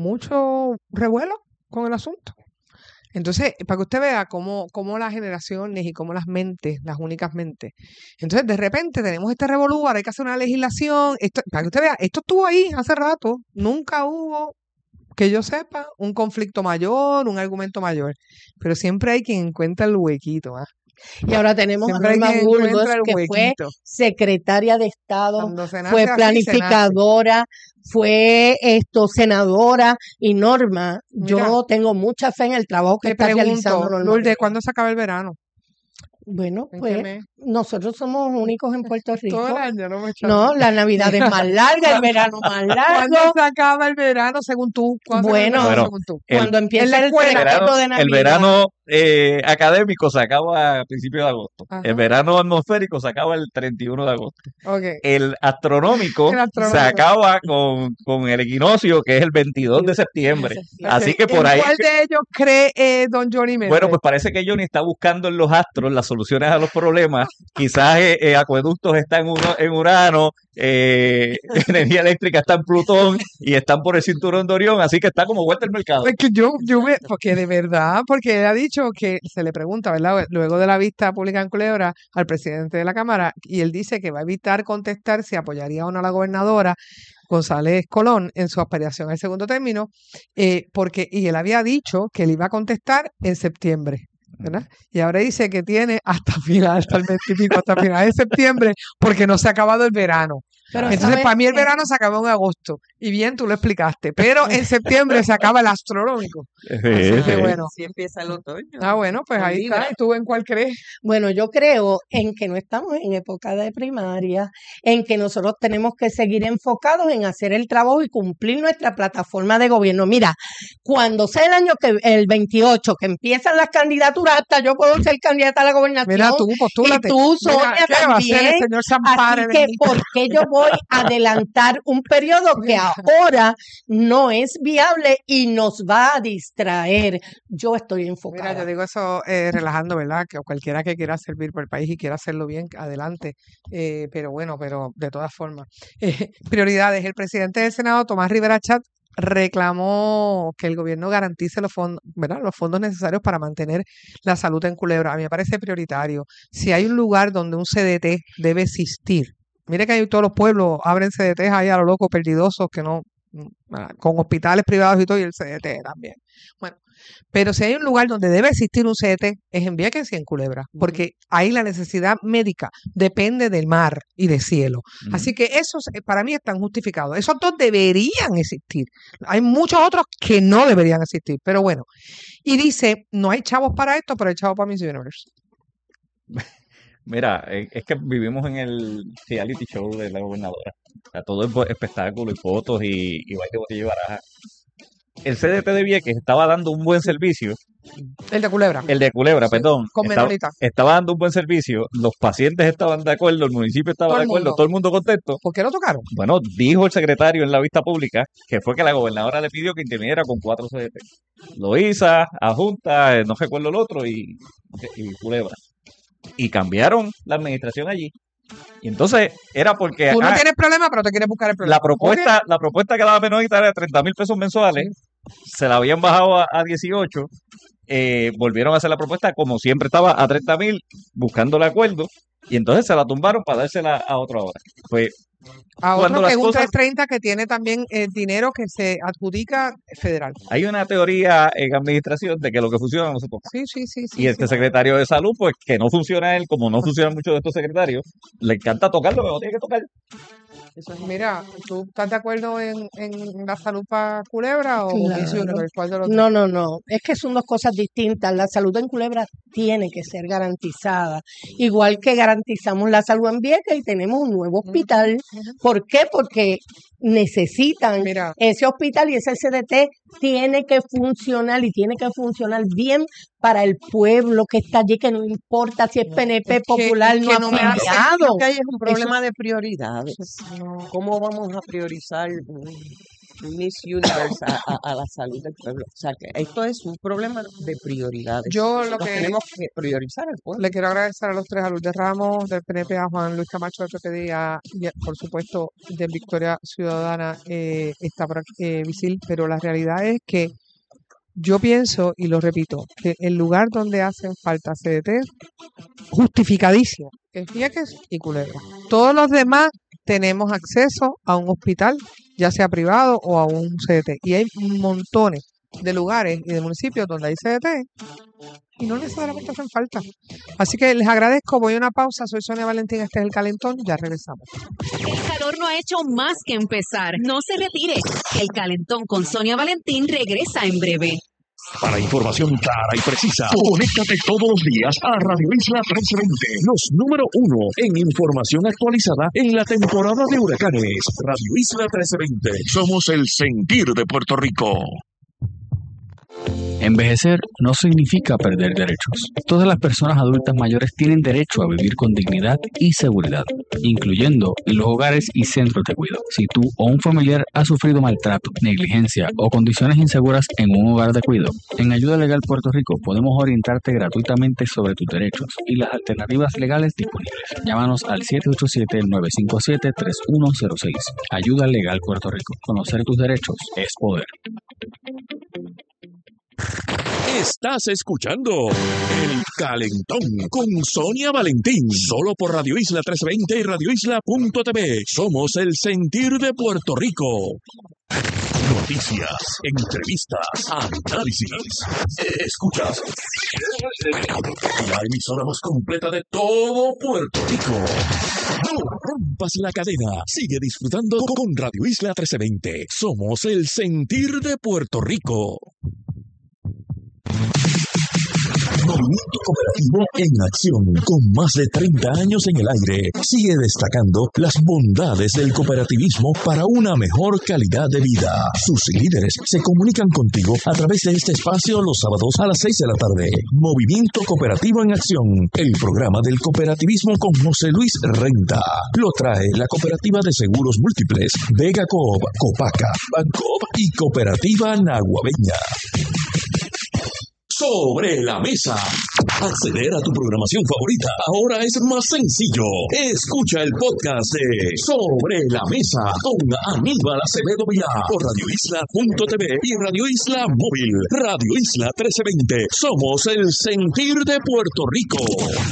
Speaker 3: mucho revuelo con el asunto. Entonces, para que usted vea cómo las generaciones y cómo las mentes, las únicas mentes. Entonces, de repente tenemos este revolú, ahora hay que hacer una legislación. Para que usted vea, esto estuvo ahí hace rato, nunca hubo, que yo sepa, un conflicto mayor, un argumento mayor. Pero siempre hay quien encuentra el huequito, ¿ah?
Speaker 5: Y ahora tenemos a
Speaker 3: Siempre hay
Speaker 5: Norma
Speaker 3: quien
Speaker 5: Burgos,
Speaker 3: encuentra el
Speaker 5: que fue
Speaker 3: huequito.
Speaker 5: secretaria de Estado,
Speaker 3: Cuando se nace
Speaker 5: fue
Speaker 3: así, se nace.
Speaker 5: planificadora, fue senadora. Y Norma,
Speaker 3: Mira,
Speaker 5: yo tengo mucha fe en el trabajo que
Speaker 3: te
Speaker 5: está realizando
Speaker 3: pregunto,
Speaker 5: Norma
Speaker 3: Lourdes,
Speaker 5: Burgos.
Speaker 3: ¿cuándo se acaba el verano?
Speaker 5: Bueno,
Speaker 3: ¿En qué
Speaker 5: pues
Speaker 3: mes?
Speaker 5: nosotros somos únicos en Puerto
Speaker 3: Todo el
Speaker 5: Rico.
Speaker 3: año, no me
Speaker 5: No, la Navidad es más larga, el verano más
Speaker 3: ¿Cuándo
Speaker 5: largo.
Speaker 3: se acaba el verano según tú? ¿Cuándo se acaba el verano
Speaker 5: Bueno,
Speaker 6: Bueno,
Speaker 3: según tú?
Speaker 6: el,
Speaker 5: cuando
Speaker 3: En la
Speaker 5: empieza el
Speaker 3: escuela.
Speaker 5: fresquito de
Speaker 6: el
Speaker 5: Navidad.
Speaker 6: verano académico se acaba a principios de agosto. El
Speaker 3: Ajá,
Speaker 6: verano atmosférico se acaba el 31 de agosto.
Speaker 3: ok.
Speaker 6: El astronómico
Speaker 3: El
Speaker 6: se
Speaker 3: astronómico.
Speaker 6: acaba con el equinoccio, que es el 22 de septiembre.
Speaker 3: Ok.
Speaker 6: Así que por
Speaker 3: ¿En
Speaker 6: ahí,
Speaker 3: cuál de ellos cree don Johnny
Speaker 6: bueno,
Speaker 3: Méndez?
Speaker 6: pues parece que Johnny está buscando en los astros las soluciones a los problemas. Quizás acueductos están en Urano, energía eléctrica está en Plutón y están por el cinturón de Orión, así que está como vuelta el mercado.
Speaker 3: Es que porque de verdad, porque él ha dicho que se le pregunta, ¿verdad? Luego de la vista pública en Culebra al presidente de la Cámara, y él dice que va a evitar contestar si apoyaría o no a la gobernadora González Colón en su aspiración al segundo término, y él había dicho que él iba a contestar en septiembre, ¿verdad? Y ahora dice que tiene hasta el 20 y pico, hasta final de septiembre, porque no se ha acabado el verano.
Speaker 5: Pero
Speaker 3: Entonces,
Speaker 5: ¿sabes
Speaker 3: para mí el
Speaker 5: qué?
Speaker 3: verano se acabó en agosto. Y bien, tú lo explicaste. Pero en septiembre se acaba el astronómico. Así que
Speaker 6: Sí.
Speaker 3: bueno.
Speaker 7: Si empieza el otoño.
Speaker 3: Ah, bueno, pues
Speaker 7: con
Speaker 3: ahí está.
Speaker 7: Libra.
Speaker 3: ¿Y tú en cuál crees?
Speaker 5: Bueno, yo creo en que no estamos en época de primaria, en que nosotros tenemos que seguir enfocados en hacer el trabajo y cumplir nuestra plataforma de gobierno. Mira, cuando sea el 28, que empiezan las candidaturas, hasta yo puedo ser candidata a la
Speaker 3: Mira,
Speaker 5: gobernación
Speaker 3: tú,
Speaker 5: y
Speaker 3: postúlate.
Speaker 5: tú,
Speaker 3: Mira,
Speaker 5: Sonia,
Speaker 3: ¿qué va a hacer el
Speaker 5: también.
Speaker 3: señor se
Speaker 5: Así
Speaker 3: ampare de
Speaker 5: que,
Speaker 3: mí?
Speaker 5: ¿por qué yo voy a adelantar un periodo que ahora no es viable y nos va a distraer? Yo estoy
Speaker 3: Mira, yo
Speaker 5: enfocada.
Speaker 3: digo eso relajando, ¿verdad? Que cualquiera que quiera servir por el país y quiera hacerlo bien, adelante. Pero bueno, pero de todas formas. Prioridades. El presidente del Senado, Tomás Rivera Chat, reclamó que el gobierno garantice los fondos, ¿verdad? Los fondos necesarios para mantener la salud en Culebra. A mí me parece prioritario. Si hay un lugar donde un CDT debe existir, mire que hay todos los pueblos abren CDTs ahí a lo loco, perdidosos, que no, con hospitales privados y todo, y el CDT también. Bueno, pero si hay un lugar donde debe existir un CDT, es en Vieques y en Culebra, porque ahí la necesidad médica depende del mar y del cielo. Así que esos para mí están justificados. Esos dos deberían existir. Hay muchos otros que no deberían existir, pero bueno. Y dice, no hay chavos para esto, pero hay chavos para Miss Universe.
Speaker 6: Mira, es que vivimos en el reality show de la gobernadora. O sea, todo es espectáculo y fotos y baile, botella y baraja. El CDT de Vieques estaba dando un buen servicio.
Speaker 3: El de Culebra.
Speaker 6: El de Culebra,
Speaker 3: Sí,
Speaker 6: perdón.
Speaker 3: con Menonita.
Speaker 6: Estaba dando un buen servicio. Los pacientes estaban de acuerdo, el municipio estaba
Speaker 3: Todo
Speaker 6: de
Speaker 3: el
Speaker 6: acuerdo,
Speaker 3: mundo.
Speaker 6: todo el mundo contento.
Speaker 3: ¿Por qué lo tocaron?
Speaker 6: Bueno, dijo el secretario en la vista pública que fue que la gobernadora le pidió que interviniera con 4 CDT. Loíza, Adjunta, no recuerdo el otro, y Culebra. Y cambiaron la administración allí. Y entonces era porque
Speaker 3: Tú no tienes problema, pero te quieres buscar el problema.
Speaker 6: la propuesta que daba Menonita era de 30,000 pesos mensuales. Se la habían bajado a 18. Volvieron a hacer la propuesta, como siempre estaba, a 30,000, buscando el acuerdo. Y entonces se la tumbaron para dársela a otro ahora. Pues
Speaker 3: A
Speaker 6: cuando
Speaker 3: otro que
Speaker 6: las
Speaker 3: es un
Speaker 6: cosas-
Speaker 3: 330 que tiene también dinero que se adjudica federal.
Speaker 6: hay una teoría en administración de que lo que funciona no se toca.
Speaker 3: Sí.
Speaker 6: Y este secretario de salud, pues que no funciona él, como no funcionan muchos de estos secretarios, le encanta tocarlo, pero no tiene que tocar.
Speaker 7: Eso es
Speaker 3: Mira, ¿tú estás de acuerdo en la salud para Culebra o
Speaker 5: Claro.
Speaker 3: Miss Universe? ¿Cuál de los dos?
Speaker 5: No. Es que son dos cosas distintas. La salud en Culebra tiene que ser garantizada. Igual que garantizamos la salud en Vieques y tenemos un nuevo hospital. ¿Por qué? Porque necesitan
Speaker 3: Mira,
Speaker 5: ese hospital y ese CDT tiene que funcionar y tiene que funcionar bien para el pueblo que está allí, que no importa si es PNP, popular,
Speaker 3: que
Speaker 5: no
Speaker 3: no me hace-
Speaker 5: afiliado.
Speaker 7: Lo que hay es un problema de prioridades. ¿Cómo vamos a priorizar Miss Universe a la salud del pueblo? O sea, que esto es un problema de prioridades.
Speaker 3: Yo lo
Speaker 7: Nosotros
Speaker 3: que
Speaker 7: tenemos que priorizar el pueblo.
Speaker 3: le quiero agradecer a los tres, a Lourdes Ramos del PNP, a Juan Luis Camacho del PPD y por supuesto de Victoria Ciudadana está por aquí, Visil, pero la realidad es que yo pienso, y lo repito, que el lugar donde hacen falta CDT, justificadísimo, es Vieques y Culebra. Todos los demás tenemos acceso a un hospital, ya sea privado o a un CDT. Y hay montones de lugares y de municipios donde hay CDT y no necesariamente hacen falta. Así que les agradezco, voy a una pausa, soy Sonia Valentín, este es El Calentón, ya regresamos.
Speaker 4: El calor no ha hecho más que empezar. No se retire. El Calentón con Sonia Valentín regresa en breve.
Speaker 1: Para información clara y precisa, conéctate todos los días a Radio Isla 1320, los número 1 en información actualizada en la temporada de huracanes. Radio Isla 1320, somos el sentir de Puerto Rico.
Speaker 8: Envejecer no significa perder derechos. Todas las personas adultas mayores tienen derecho a vivir con dignidad y seguridad, incluyendo en los hogares y centros de cuidado. Si tú o un familiar ha sufrido maltrato, negligencia o condiciones inseguras en un hogar de cuidado, en Ayuda Legal Puerto Rico podemos orientarte gratuitamente sobre tus derechos y las alternativas legales disponibles. Llámanos al 787-957-3106. Ayuda Legal Puerto Rico. Conocer tus derechos es poder.
Speaker 1: Estás escuchando El Calentón con Sonia Valentín, solo por Radio Isla 1320 y radioisla.tv. Somos el sentir de Puerto Rico. Noticias, entrevistas, análisis. Escuchas la emisora más completa de todo Puerto Rico. No rompas la cadena. Sigue disfrutando con Radio Isla 1320. Somos el sentir de Puerto Rico. Movimiento Cooperativo en acción, con más de 30 años en el aire, sigue destacando las bondades del cooperativismo para una mejor calidad de vida. Sus líderes se comunican contigo a través de este espacio los sábados a las 6 de la tarde. Movimiento Cooperativo en acción, el programa del cooperativismo con José Luis Renta. Lo trae la Cooperativa de Seguros Múltiples, Vega Coop, Copaca, Bancoop y Cooperativa Naguabeña. Sobre la mesa. Acceder a tu programación favorita ahora es más sencillo. Escucha el podcast de Sobre la Mesa con Aníbal Acevedo Vilá por radioisla.tv y Radio Isla Móvil. Radio Isla 1320. Somos el sentir de Puerto Rico.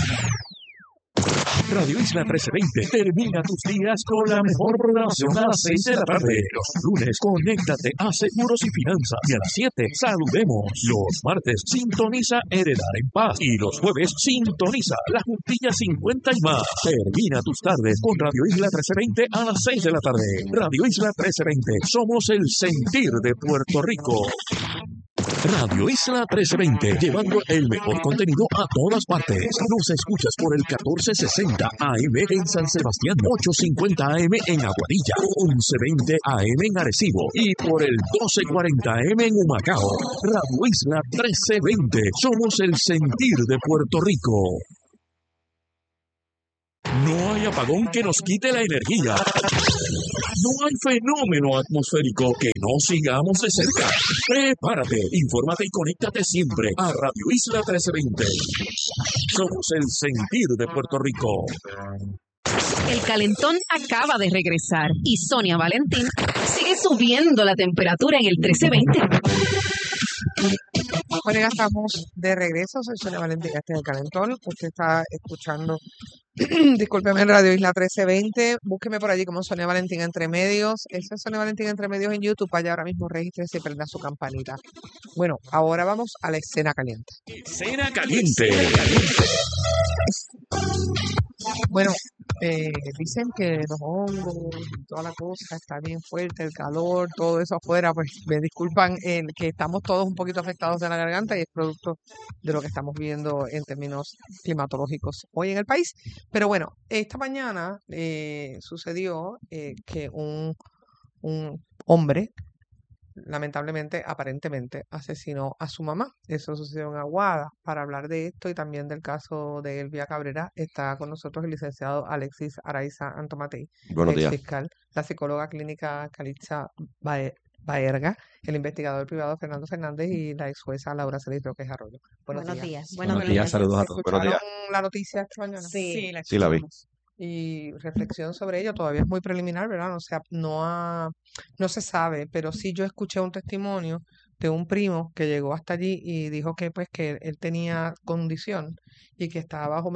Speaker 1: Radio Isla 1320 termina tus días con la mejor programación a las 6 de la tarde. Los lunes, conéctate a Seguros y Finanzas. Y a las 7, saludemos. Los martes, sintoniza Heredar en Paz. Y los jueves, sintoniza La Juntilla 50 y más. Termina tus tardes con Radio Isla 1320 a las 6 de la tarde. Radio Isla 1320. Somos el sentir de Puerto Rico. Radio Isla 1320, llevando el mejor contenido a todas partes. Nos escuchas por el 1460 AM en San Sebastián, 850 AM en Aguadilla, 1120 AM en Arecibo y por el 1240 AM en Humacao. Radio Isla 1320, somos el sentir de Puerto Rico. No hay apagón que nos quite la energía. No hay fenómeno atmosférico que no sigamos de cerca. Prepárate, infórmate y conéctate siempre a Radio Isla 1320. Somos el sentir de Puerto Rico.
Speaker 4: El calentón acaba de regresar y Sonia Valentín sigue subiendo la temperatura en el 1320.
Speaker 3: Bueno, ya estamos de regreso. Soy Sonia Valentín, este es el calentón. Usted está escuchando, discúlpeme, en Radio Isla 1320. Búsqueme por allí como Sonia Valentín Entre Medios. Ese es Sonia Valentín Entre Medios en YouTube. Vaya ahora mismo, regístrese y prenda su campanita. Bueno, ahora vamos a la escena caliente.
Speaker 1: Escena caliente.
Speaker 3: Bueno, dicen que los hongos y toda la cosa está bien fuerte, el calor, todo eso afuera, pues me disculpan que estamos todos un poquito afectados de la garganta y es producto de lo que estamos viendo en términos climatológicos hoy en el país. Pero bueno, esta mañana sucedió que un hombre, lamentablemente, aparentemente, asesinó a su mamá. Eso sucedió en Aguada. Para hablar de esto y también del caso de Elvia Cabrera, está con nosotros el licenciado Alexis Araiza Antomatei,
Speaker 9: Buenos días.
Speaker 3: fiscal, la psicóloga clínica Calitza Baerga, el investigador privado Fernando Fernández y la ex jueza Laura Celis Roques Arroyo. Buenos días.
Speaker 6: Buenos días, saludos a todos.
Speaker 9: Buenos días.
Speaker 3: ¿Escucharon la noticia esta mañana?
Speaker 4: Sí,
Speaker 9: Sí, la vi.
Speaker 3: Y reflexión sobre ello, todavía es muy preliminar, ¿verdad? O sea, no se sabe, pero sí yo escuché un testimonio de un primo que llegó hasta allí y dijo que pues que él tenía condición y que estaba bajo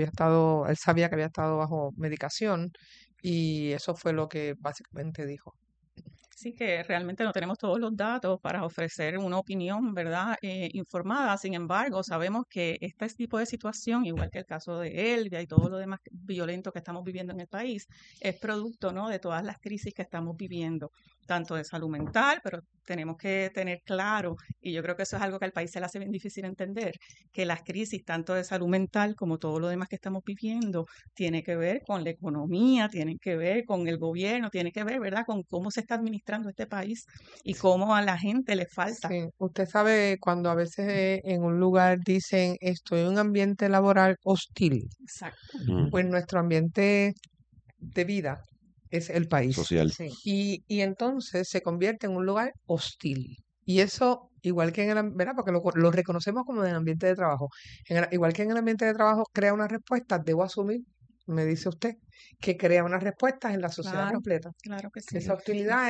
Speaker 3: él sabía que había estado bajo medicación y eso fue lo que básicamente dijo.
Speaker 10: Sí, que realmente no tenemos todos los datos para ofrecer una opinión, ¿verdad? Informada. Sin embargo, sabemos que este tipo de situación, igual que el caso de Elvia y todo lo demás violento que estamos viviendo en el país, es producto, ¿no?, de todas las crisis que estamos viviendo, tanto de salud mental, pero tenemos que tener claro, y yo creo que eso es algo que al país se le hace bien difícil entender, que las crisis, tanto de salud mental como todo lo demás que estamos viviendo, tiene que ver con la economía, tiene que ver con el gobierno, tiene que ver, ¿verdad?, con cómo se está administrando este país y cómo a la gente le falta.
Speaker 3: Sí, usted sabe cuando a veces en un lugar dicen estoy en un ambiente laboral hostil,
Speaker 10: Exacto.
Speaker 3: pues nuestro ambiente de vida es el país.
Speaker 9: Social.
Speaker 3: Y entonces se convierte en un lugar hostil. Y eso, igual que en el, ¿verdad? Porque lo reconocemos como en el ambiente de trabajo. Igual que en el ambiente de trabajo crea una respuesta, debo asumir, me dice usted, que crea unas respuestas en la sociedad
Speaker 10: Claro,
Speaker 3: completa.
Speaker 10: claro que sí.
Speaker 3: Esa hostilidad,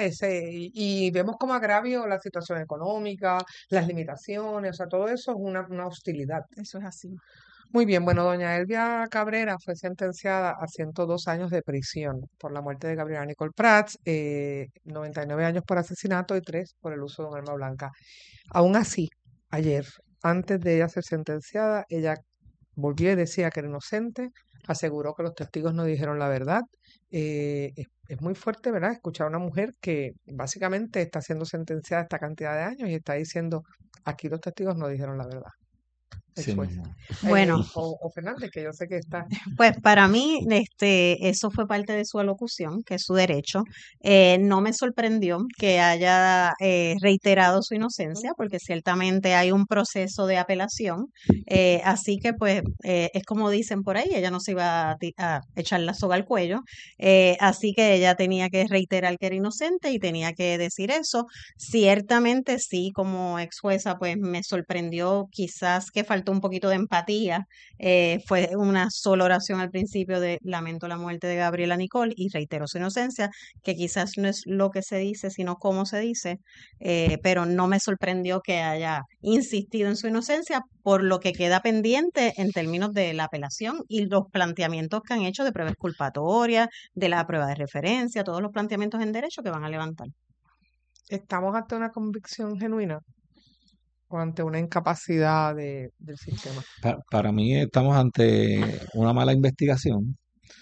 Speaker 3: y vemos como agravio la situación económica, las limitaciones, o sea, todo eso es una hostilidad.
Speaker 10: Eso es así.
Speaker 3: Muy bien, bueno, doña Elvia Cabrera fue sentenciada a 102 años de prisión por la muerte de Gabriela Nicole Prats, 99 años por asesinato y 3 por el uso de un arma blanca. Aún así, ayer, antes de ella ser sentenciada, ella volvió y decía que era inocente, aseguró que los testigos no dijeron la verdad. Es muy fuerte, ¿verdad?, escuchar a una mujer que básicamente está siendo sentenciada a esta cantidad de años y está diciendo, aquí los testigos no dijeron la verdad.
Speaker 6: Sí,
Speaker 11: Bueno.
Speaker 3: O Fernández, que yo sé que está.
Speaker 11: Pues para mí, eso fue parte de su alocución, que es su derecho. No me sorprendió que haya reiterado su inocencia, porque ciertamente hay un proceso de apelación. Así que, pues, es como dicen por ahí, ella no se iba a echar la soga al cuello. Así que ella tenía que reiterar que era inocente y tenía que decir eso. Ciertamente, sí, como ex jueza, pues me sorprendió quizás que faltó un poquito de empatía. Fue una sola oración al principio de lamento la muerte de Gabriela Nicole y reiteró su inocencia, que quizás no es lo que se dice, sino cómo se dice, pero no me sorprendió que haya insistido en su inocencia por lo que queda pendiente en términos de la apelación y los planteamientos que han hecho de pruebas culpatorias, de la prueba de referencia, todos los planteamientos en derecho que van a levantar.
Speaker 3: ¿Estamos ante una convicción genuina o ante una incapacidad del sistema?
Speaker 6: Para mí estamos ante una mala investigación.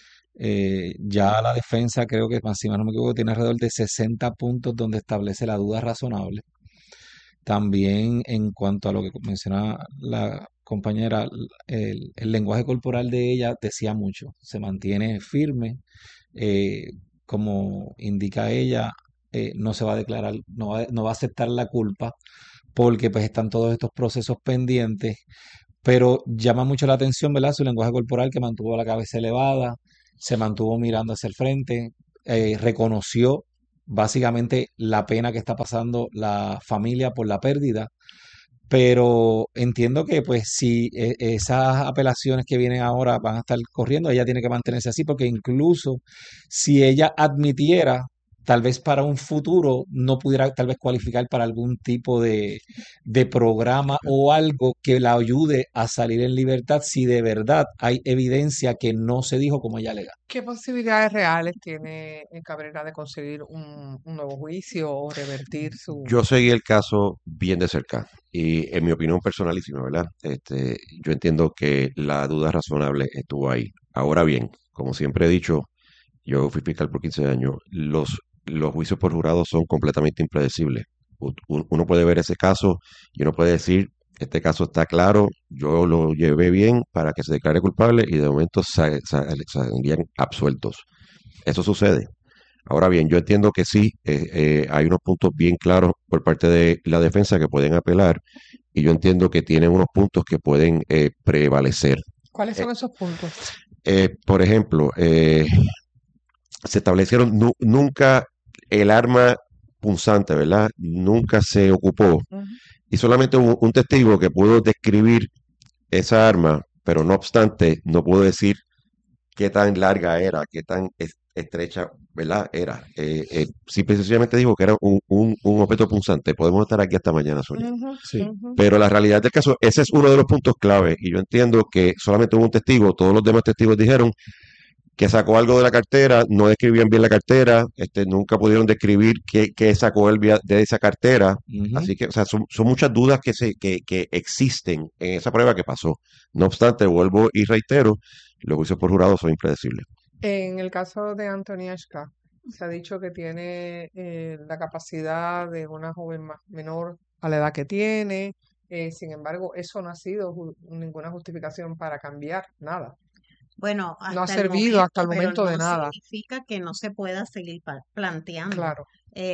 Speaker 6: Ya la defensa, creo que, si no me equivoco, tiene alrededor de 60 puntos donde establece la duda razonable.
Speaker 9: También en cuanto a lo que menciona la compañera, el lenguaje corporal de ella decía mucho, se mantiene firme, eh, como indica ella, no se va a declarar, no va a aceptar la culpa porque pues están todos estos procesos pendientes, pero llama mucho la atención, ¿verdad? Su lenguaje corporal que mantuvo la cabeza elevada, se mantuvo mirando hacia el frente, reconoció básicamente la pena que está pasando la familia por la pérdida, pero entiendo que pues si esas apelaciones que vienen ahora van a estar corriendo, ella tiene que mantenerse así, porque incluso si ella admitiera, tal vez para un futuro no pudiera tal vez cualificar para algún tipo de programa o algo que la ayude a salir en libertad si de verdad hay evidencia que no se dijo como ella alega.
Speaker 3: ¿Qué posibilidades reales tiene Cabrera de conseguir un nuevo juicio o revertir su...
Speaker 12: Yo seguí el caso bien de cerca y en mi opinión personalísima, ¿verdad? Yo entiendo que la duda razonable estuvo ahí. Ahora bien, como siempre he dicho, yo fui fiscal por 15 años, los juicios por jurado son completamente impredecibles. Uno puede ver ese caso y uno puede decir, este caso está claro, yo lo llevé bien para que se declare culpable y de momento saldrían absueltos. Eso sucede. Ahora bien, yo entiendo que sí, hay unos puntos bien claros por parte de la defensa que pueden apelar y yo entiendo que tienen unos puntos que pueden prevalecer.
Speaker 3: ¿Cuáles son esos puntos?
Speaker 12: Por ejemplo, se establecieron nunca el arma punzante, ¿verdad? Nunca se ocupó y solamente hubo un testigo que pudo describir esa arma, pero no obstante, no pudo decir qué tan larga era, qué tan estrecha, ¿verdad? Era. Simple y sencillamente dijo que era un objeto punzante. Podemos estar aquí hasta mañana, Sonia.
Speaker 9: Sí.
Speaker 12: Pero la realidad del caso, ese es uno de los puntos clave. Y yo entiendo que solamente hubo un testigo, todos los demás testigos dijeron que sacó algo de la cartera, no describían bien la cartera, nunca pudieron describir qué sacó él de esa cartera.
Speaker 9: Ujú.
Speaker 12: Así que, o sea, son muchas dudas que existen en esa prueba que pasó. No obstante, vuelvo y reitero, los juicios por jurado son impredecibles.
Speaker 3: En el caso de Antonieshka, se ha dicho que tiene la capacidad de una joven más menor a la edad que tiene. Sin embargo, eso no ha sido ninguna justificación para cambiar nada.
Speaker 11: Bueno,
Speaker 3: No ha
Speaker 11: hasta el
Speaker 3: servido hasta el
Speaker 11: pero
Speaker 3: momento de
Speaker 11: no
Speaker 3: nada.
Speaker 11: significa que no se pueda seguir planteando.
Speaker 3: Claro,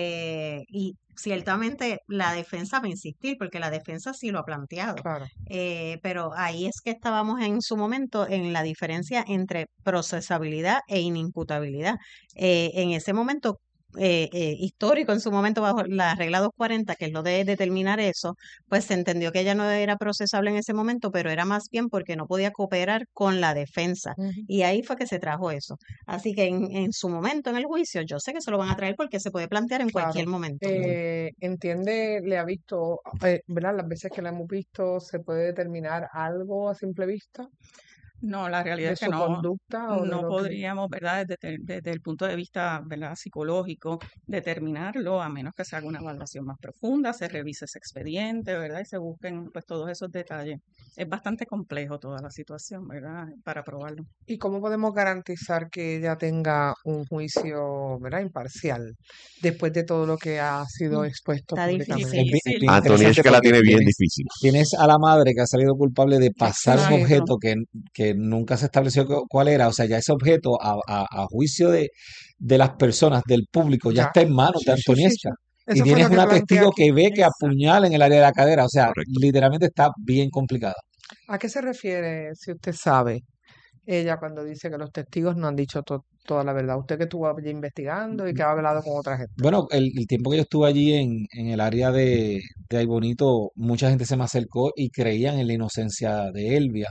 Speaker 11: Y ciertamente la defensa va a insistir, porque la defensa sí lo ha planteado.
Speaker 3: claro.
Speaker 11: Pero ahí es que estábamos en su momento en la diferencia entre procesabilidad e inimputabilidad. En ese momento histórico, en su momento bajo la regla 240, que es lo de determinar eso, pues se entendió que ella no era procesable en ese momento, pero era más bien porque no podía cooperar con la defensa.
Speaker 3: Ujú.
Speaker 11: Y ahí fue que se trajo eso. Así que en su momento en el juicio, yo sé que se lo van a traer porque se puede plantear en cualquier
Speaker 3: Claro.
Speaker 11: momento.
Speaker 3: Entiende, le ha visto, ¿verdad? Las veces que la hemos visto, ¿se puede determinar algo a simple vista
Speaker 10: No, la realidad
Speaker 3: de
Speaker 10: es que
Speaker 3: su
Speaker 10: no,
Speaker 3: conducta o de
Speaker 10: no
Speaker 3: lo que...
Speaker 10: podríamos, ¿verdad? Desde el punto de vista, ¿verdad? Psicológico, determinarlo, a menos que se haga una evaluación más profunda, se revise ese expediente, ¿verdad? Y se busquen, pues, todos esos detalles. Es bastante complejo toda la situación, ¿verdad? Para probarlo.
Speaker 3: ¿Y cómo podemos garantizar que ella tenga un juicio, ¿verdad? Imparcial después de todo lo que ha sido expuesto
Speaker 11: Está
Speaker 3: públicamente?
Speaker 9: Es bien
Speaker 11: difícil.
Speaker 9: interesante
Speaker 12: Antonieshka la
Speaker 9: porque
Speaker 12: tiene bien
Speaker 9: tienes,
Speaker 12: difícil.
Speaker 9: tienes a la madre que ha salido culpable de pasar un
Speaker 3: Exacto.
Speaker 9: objeto que nunca se estableció cuál era. O sea, ya ese objeto a juicio de las personas, del público, ya
Speaker 3: Ya.
Speaker 9: está en manos de
Speaker 3: Sí, sí, sí, sí.
Speaker 9: Antonieshka. Y
Speaker 3: Eso fue
Speaker 9: tienes
Speaker 3: lo que
Speaker 9: una
Speaker 3: planteé
Speaker 9: testigo
Speaker 3: aquí.
Speaker 9: que ve que
Speaker 11: Exacto.
Speaker 9: apuñala en el área de la cadera. O sea,
Speaker 12: Correcto.
Speaker 9: literalmente está bien complicada.
Speaker 3: ¿A qué se refiere, si usted sabe, ella cuando dice que los testigos no han dicho toda la verdad? Usted que estuvo allí investigando y que ha hablado con otra gente.
Speaker 9: Bueno, el tiempo que yo estuve allí en el área de Ay Bonito, mucha gente se me acercó y creían en la inocencia de Elvia.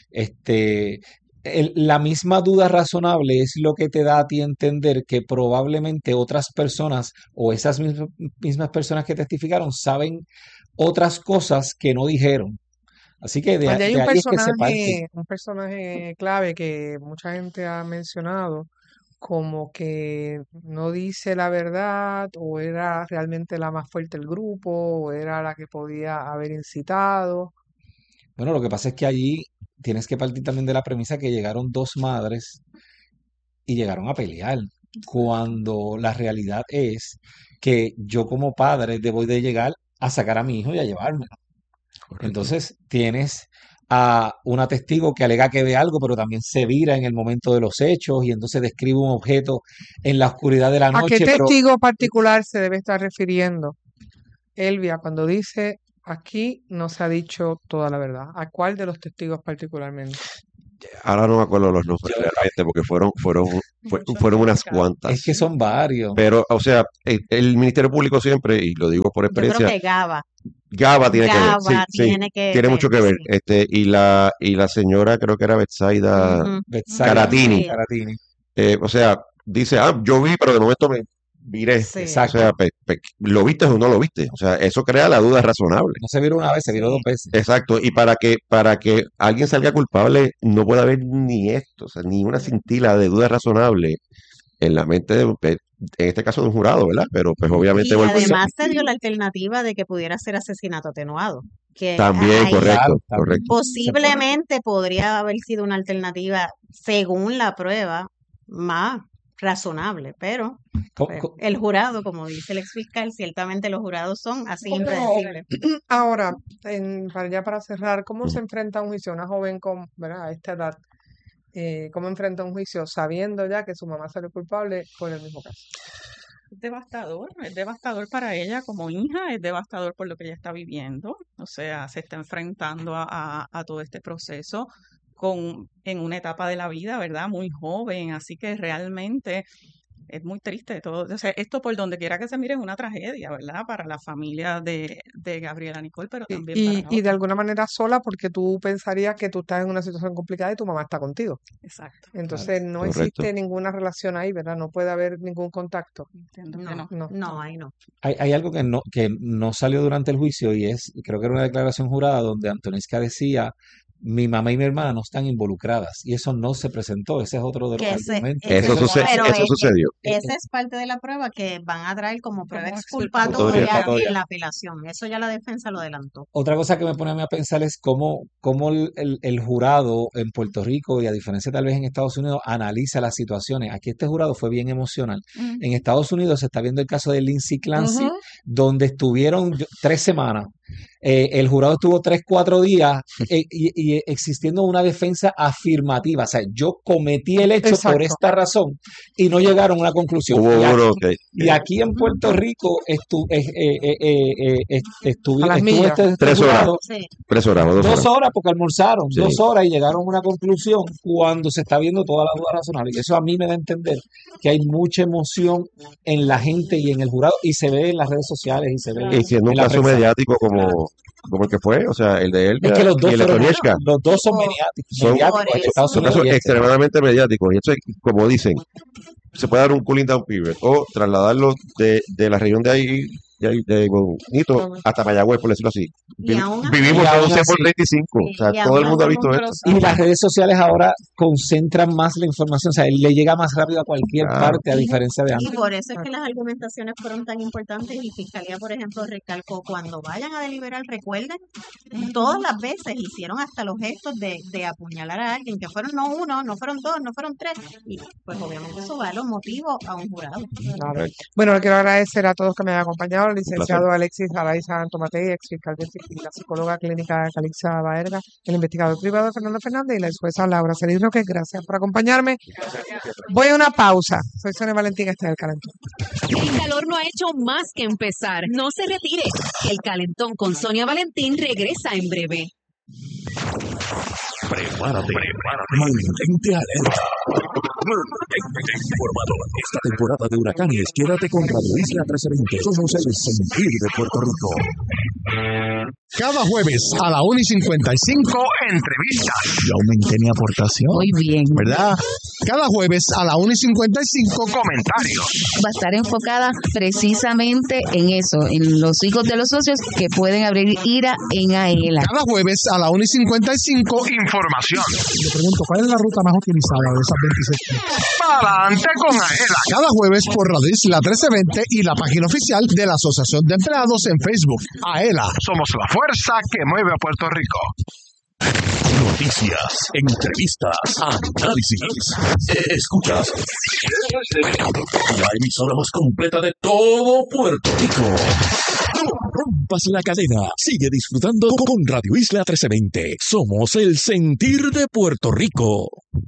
Speaker 9: Este, la misma duda razonable es lo que te da a ti a entender que probablemente otras personas o esas mismas personas que testificaron saben otras cosas que no dijeron. Así que
Speaker 3: Allí hay
Speaker 9: de ahí es que se parte.
Speaker 3: un personaje clave que mucha gente ha mencionado como que no dice la verdad o era realmente la más fuerte del grupo o era la que podía haber incitado.
Speaker 9: Bueno, lo que pasa es que allí tienes que partir también de la premisa que llegaron dos madres y llegaron a pelear, cuando la realidad es que yo como padre debo de llegar a sacar a mi hijo y a llevármelo.
Speaker 12: Correcto.
Speaker 9: Entonces tienes a una testigo que alega que ve algo, pero también se vira en el momento de los hechos y entonces describe un objeto en la oscuridad de la
Speaker 3: ¿A qué
Speaker 9: noche, pero
Speaker 3: testigo particular se debe estar refiriendo Elvia cuando dice aquí no se ha dicho toda la verdad? ¿A cuál de los testigos particularmente?
Speaker 12: Ahora no me acuerdo los nombres realmente porque fueron unas cuantas.
Speaker 9: es que son varios.
Speaker 12: Pero, o sea, el Ministerio Público siempre, y lo digo por
Speaker 11: Yo creo
Speaker 12: experiencia,
Speaker 11: que Gaba
Speaker 12: tiene que ver, sí,
Speaker 11: tiene que
Speaker 12: tiene mucho que ver.
Speaker 11: sí.
Speaker 12: Y la señora creo que era Betsaida
Speaker 11: Ujú.
Speaker 9: Betsaida
Speaker 12: Caratini.
Speaker 11: Sí.
Speaker 9: Caratini.
Speaker 12: O sea, dice, yo vi, pero de momento me viré.
Speaker 11: Sí.
Speaker 12: O
Speaker 9: Exacto.
Speaker 12: sea, ¿lo viste o no lo viste? O sea, eso crea la duda razonable.
Speaker 9: No se viró una vez, se viró
Speaker 11: Sí.
Speaker 9: 2 veces.
Speaker 12: Exacto, y para que alguien salga culpable no puede haber ni esto, o sea, ni una cintila de duda razonable en la mente en este caso de un jurado, ¿verdad? Pero pues obviamente
Speaker 11: Y
Speaker 12: vuelvo a
Speaker 11: además se dio la alternativa de que pudiera ser asesinato atenuado, que
Speaker 12: también,
Speaker 11: ahí
Speaker 12: correcto,
Speaker 9: Claro, también.
Speaker 12: correcto.
Speaker 11: posiblemente podría haber sido una alternativa, según la prueba, más razonable, pero
Speaker 9: Co-
Speaker 11: pues,
Speaker 9: co-
Speaker 11: el jurado, como dice el exfiscal, ciertamente los jurados son así
Speaker 3: ¿Cómo-
Speaker 11: impredecibles.
Speaker 3: Ahora, para cerrar, ¿cómo se enfrenta un juicio una joven con, ¿verdad? A esta edad? ¿Cómo enfrenta un juicio sabiendo ya que su mamá salió culpable por el mismo caso?
Speaker 10: Es devastador para ella como hija, es devastador por lo que ella está viviendo, o sea, se está enfrentando a todo este proceso en una etapa de la vida, ¿verdad? Muy joven, así que realmente es muy triste todo. O sea, esto por donde quiera que se mire es una tragedia, ¿verdad? Para la familia de Gabriela Nicole, pero también para la
Speaker 3: Y de
Speaker 10: otra.
Speaker 3: alguna manera sola porque tú pensarías que tú estás en una situación complicada y tu mamá está contigo.
Speaker 10: Exacto.
Speaker 3: Entonces no
Speaker 12: Correcto.
Speaker 3: existe ninguna relación ahí, ¿verdad? No puede haber ningún contacto.
Speaker 10: Entiendo que
Speaker 11: No,
Speaker 10: no.
Speaker 3: No.
Speaker 11: ahí no.
Speaker 9: Hay algo que no salió durante el juicio y creo que era una declaración jurada donde Antonesca decía, mi mamá y mi hermana no están involucradas y eso no se presentó, ese es otro de los
Speaker 11: Que ese,
Speaker 9: argumentos.
Speaker 11: ese
Speaker 12: Eso,
Speaker 11: pero
Speaker 12: eso sucedió.
Speaker 11: esa es parte de la prueba que van a traer como prueba
Speaker 10: Como
Speaker 11: exculpatoria
Speaker 9: exculpatoria.
Speaker 11: en la apelación. Eso ya la defensa lo adelantó.
Speaker 9: Otra cosa que me pone a mí a pensar es cómo el jurado en Puerto Rico y a diferencia tal vez en Estados Unidos analiza las situaciones. Aquí este jurado fue bien emocional.
Speaker 10: Mm.
Speaker 9: En Estados Unidos se está viendo el caso de Lindsay Clancy,
Speaker 3: Ujú.
Speaker 9: donde estuvieron 3 semanas. El jurado estuvo 3-4 días y existiendo una defensa afirmativa. O sea, yo cometí el hecho por
Speaker 3: Exacto.
Speaker 9: esta razón y no llegaron a una conclusión.
Speaker 12: Hubo uno que
Speaker 9: Y aquí en Puerto Rico estuvo
Speaker 3: A las millas.
Speaker 9: este
Speaker 12: 3 horas.
Speaker 9: jurado
Speaker 11: Sí.
Speaker 12: 3 horas o 2
Speaker 9: 2
Speaker 12: horas.
Speaker 9: horas porque almorzaron,
Speaker 12: Sí.
Speaker 9: 2 horas y llegaron a una conclusión cuando se está viendo toda la duda razonable. Y eso a mí me da a entender que hay mucha emoción en la gente y en el jurado y se ve en las redes sociales y se ve
Speaker 12: Y siendo un
Speaker 9: en la
Speaker 12: caso
Speaker 9: prensa.
Speaker 12: mediático como el que fue, o sea, el de él
Speaker 9: Es que los dos
Speaker 12: y el de
Speaker 9: fueron,
Speaker 12: Tonieshka,
Speaker 9: los dos son
Speaker 11: Por-
Speaker 9: mediáticos
Speaker 11: por
Speaker 9: en
Speaker 11: eso.
Speaker 9: Estados
Speaker 12: son
Speaker 9: Unidos
Speaker 12: casos
Speaker 9: y
Speaker 12: extremadamente mediáticos. Y eso, como dicen, se puede dar un cooling down period o trasladarlo de la región de ahí, de Bonito hasta Mayagüez, por decirlo así.
Speaker 11: Y aún así-
Speaker 12: Vivimos
Speaker 9: Y
Speaker 12: a
Speaker 9: aún
Speaker 12: 12 por
Speaker 9: así-
Speaker 12: 35. O sea,
Speaker 11: y
Speaker 12: todo el
Speaker 11: aún
Speaker 12: mundo ha
Speaker 11: así
Speaker 12: visto esto.
Speaker 9: Y las redes sociales ahora concentran más la información, o sea, le llega más rápido a cualquier
Speaker 12: Claro.
Speaker 9: parte a diferencia de
Speaker 11: Y
Speaker 9: antes.
Speaker 11: por eso es que las argumentaciones fueron tan importantes y Fiscalía, por ejemplo, recalcó, cuando vayan a deliberar, recuerden, todas las veces hicieron hasta los gestos de apuñalar a alguien, que fueron no uno, no fueron dos, no fueron tres, y pues obviamente eso va a los motivos a un jurado.
Speaker 3: Claro. Bueno, le quiero agradecer a todos que me han acompañado, al licenciado
Speaker 12: placer.
Speaker 3: Alexis Araiza Tomatei, ex fiscal de la psicóloga clínica Calixa Baerga, el investigador privado Fernando Fernández y la jueza Laura Celis Roque. Gracias por acompañarme. Voy a una pausa. Soy Sonia Valentín, este es El Calentón.
Speaker 4: El calor no ha hecho más que empezar. No se retire. El Calentón con Sonia Valentín regresa en breve.
Speaker 1: Prepárate. Mantente alerta. Mantente informado. Esta temporada de huracanes, quédate con Radio Isla 1320. Somos el sentir de Puerto Rico.
Speaker 13: Cada jueves a la 1:55, entrevistas.
Speaker 14: Yo aumenté mi aportación.
Speaker 15: Muy bien.
Speaker 13: ¿Verdad? Cada jueves a la 1:55, comentarios.
Speaker 15: Va a estar enfocada precisamente en eso, en los hijos de los socios que pueden abrir IRA en AELA.
Speaker 13: Cada jueves a la 1:55, información.
Speaker 14: Le pregunto, ¿cuál es la ruta más utilizada de esas 26?
Speaker 13: Adelante con AELA. Cada jueves por Radio Isla 1320 y la página oficial de la Asociación de Empleados en Facebook. AELA, somos la fuerza que mueve a Puerto Rico.
Speaker 1: Noticias, entrevistas, análisis. Escuchas la emisora más completa de todo Puerto Rico. rompas la cadena. Sigue disfrutando con Radio Isla 1320. Somos el sentir de Puerto Rico.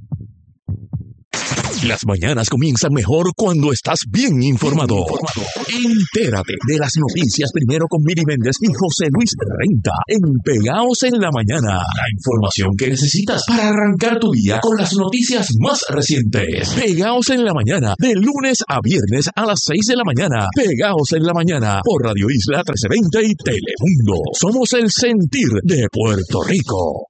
Speaker 1: Las mañanas comienzan mejor cuando estás bien informado. Entérate de las noticias primero con Miri Méndez y José Luis Renta en Pegaos en la Mañana. La información que necesitas para arrancar tu día con las noticias más recientes. Pegaos en la Mañana, de lunes a viernes a las 6 de la mañana. Pegaos en la Mañana por Radio Isla 1320 y Telemundo. Somos el sentir de Puerto Rico.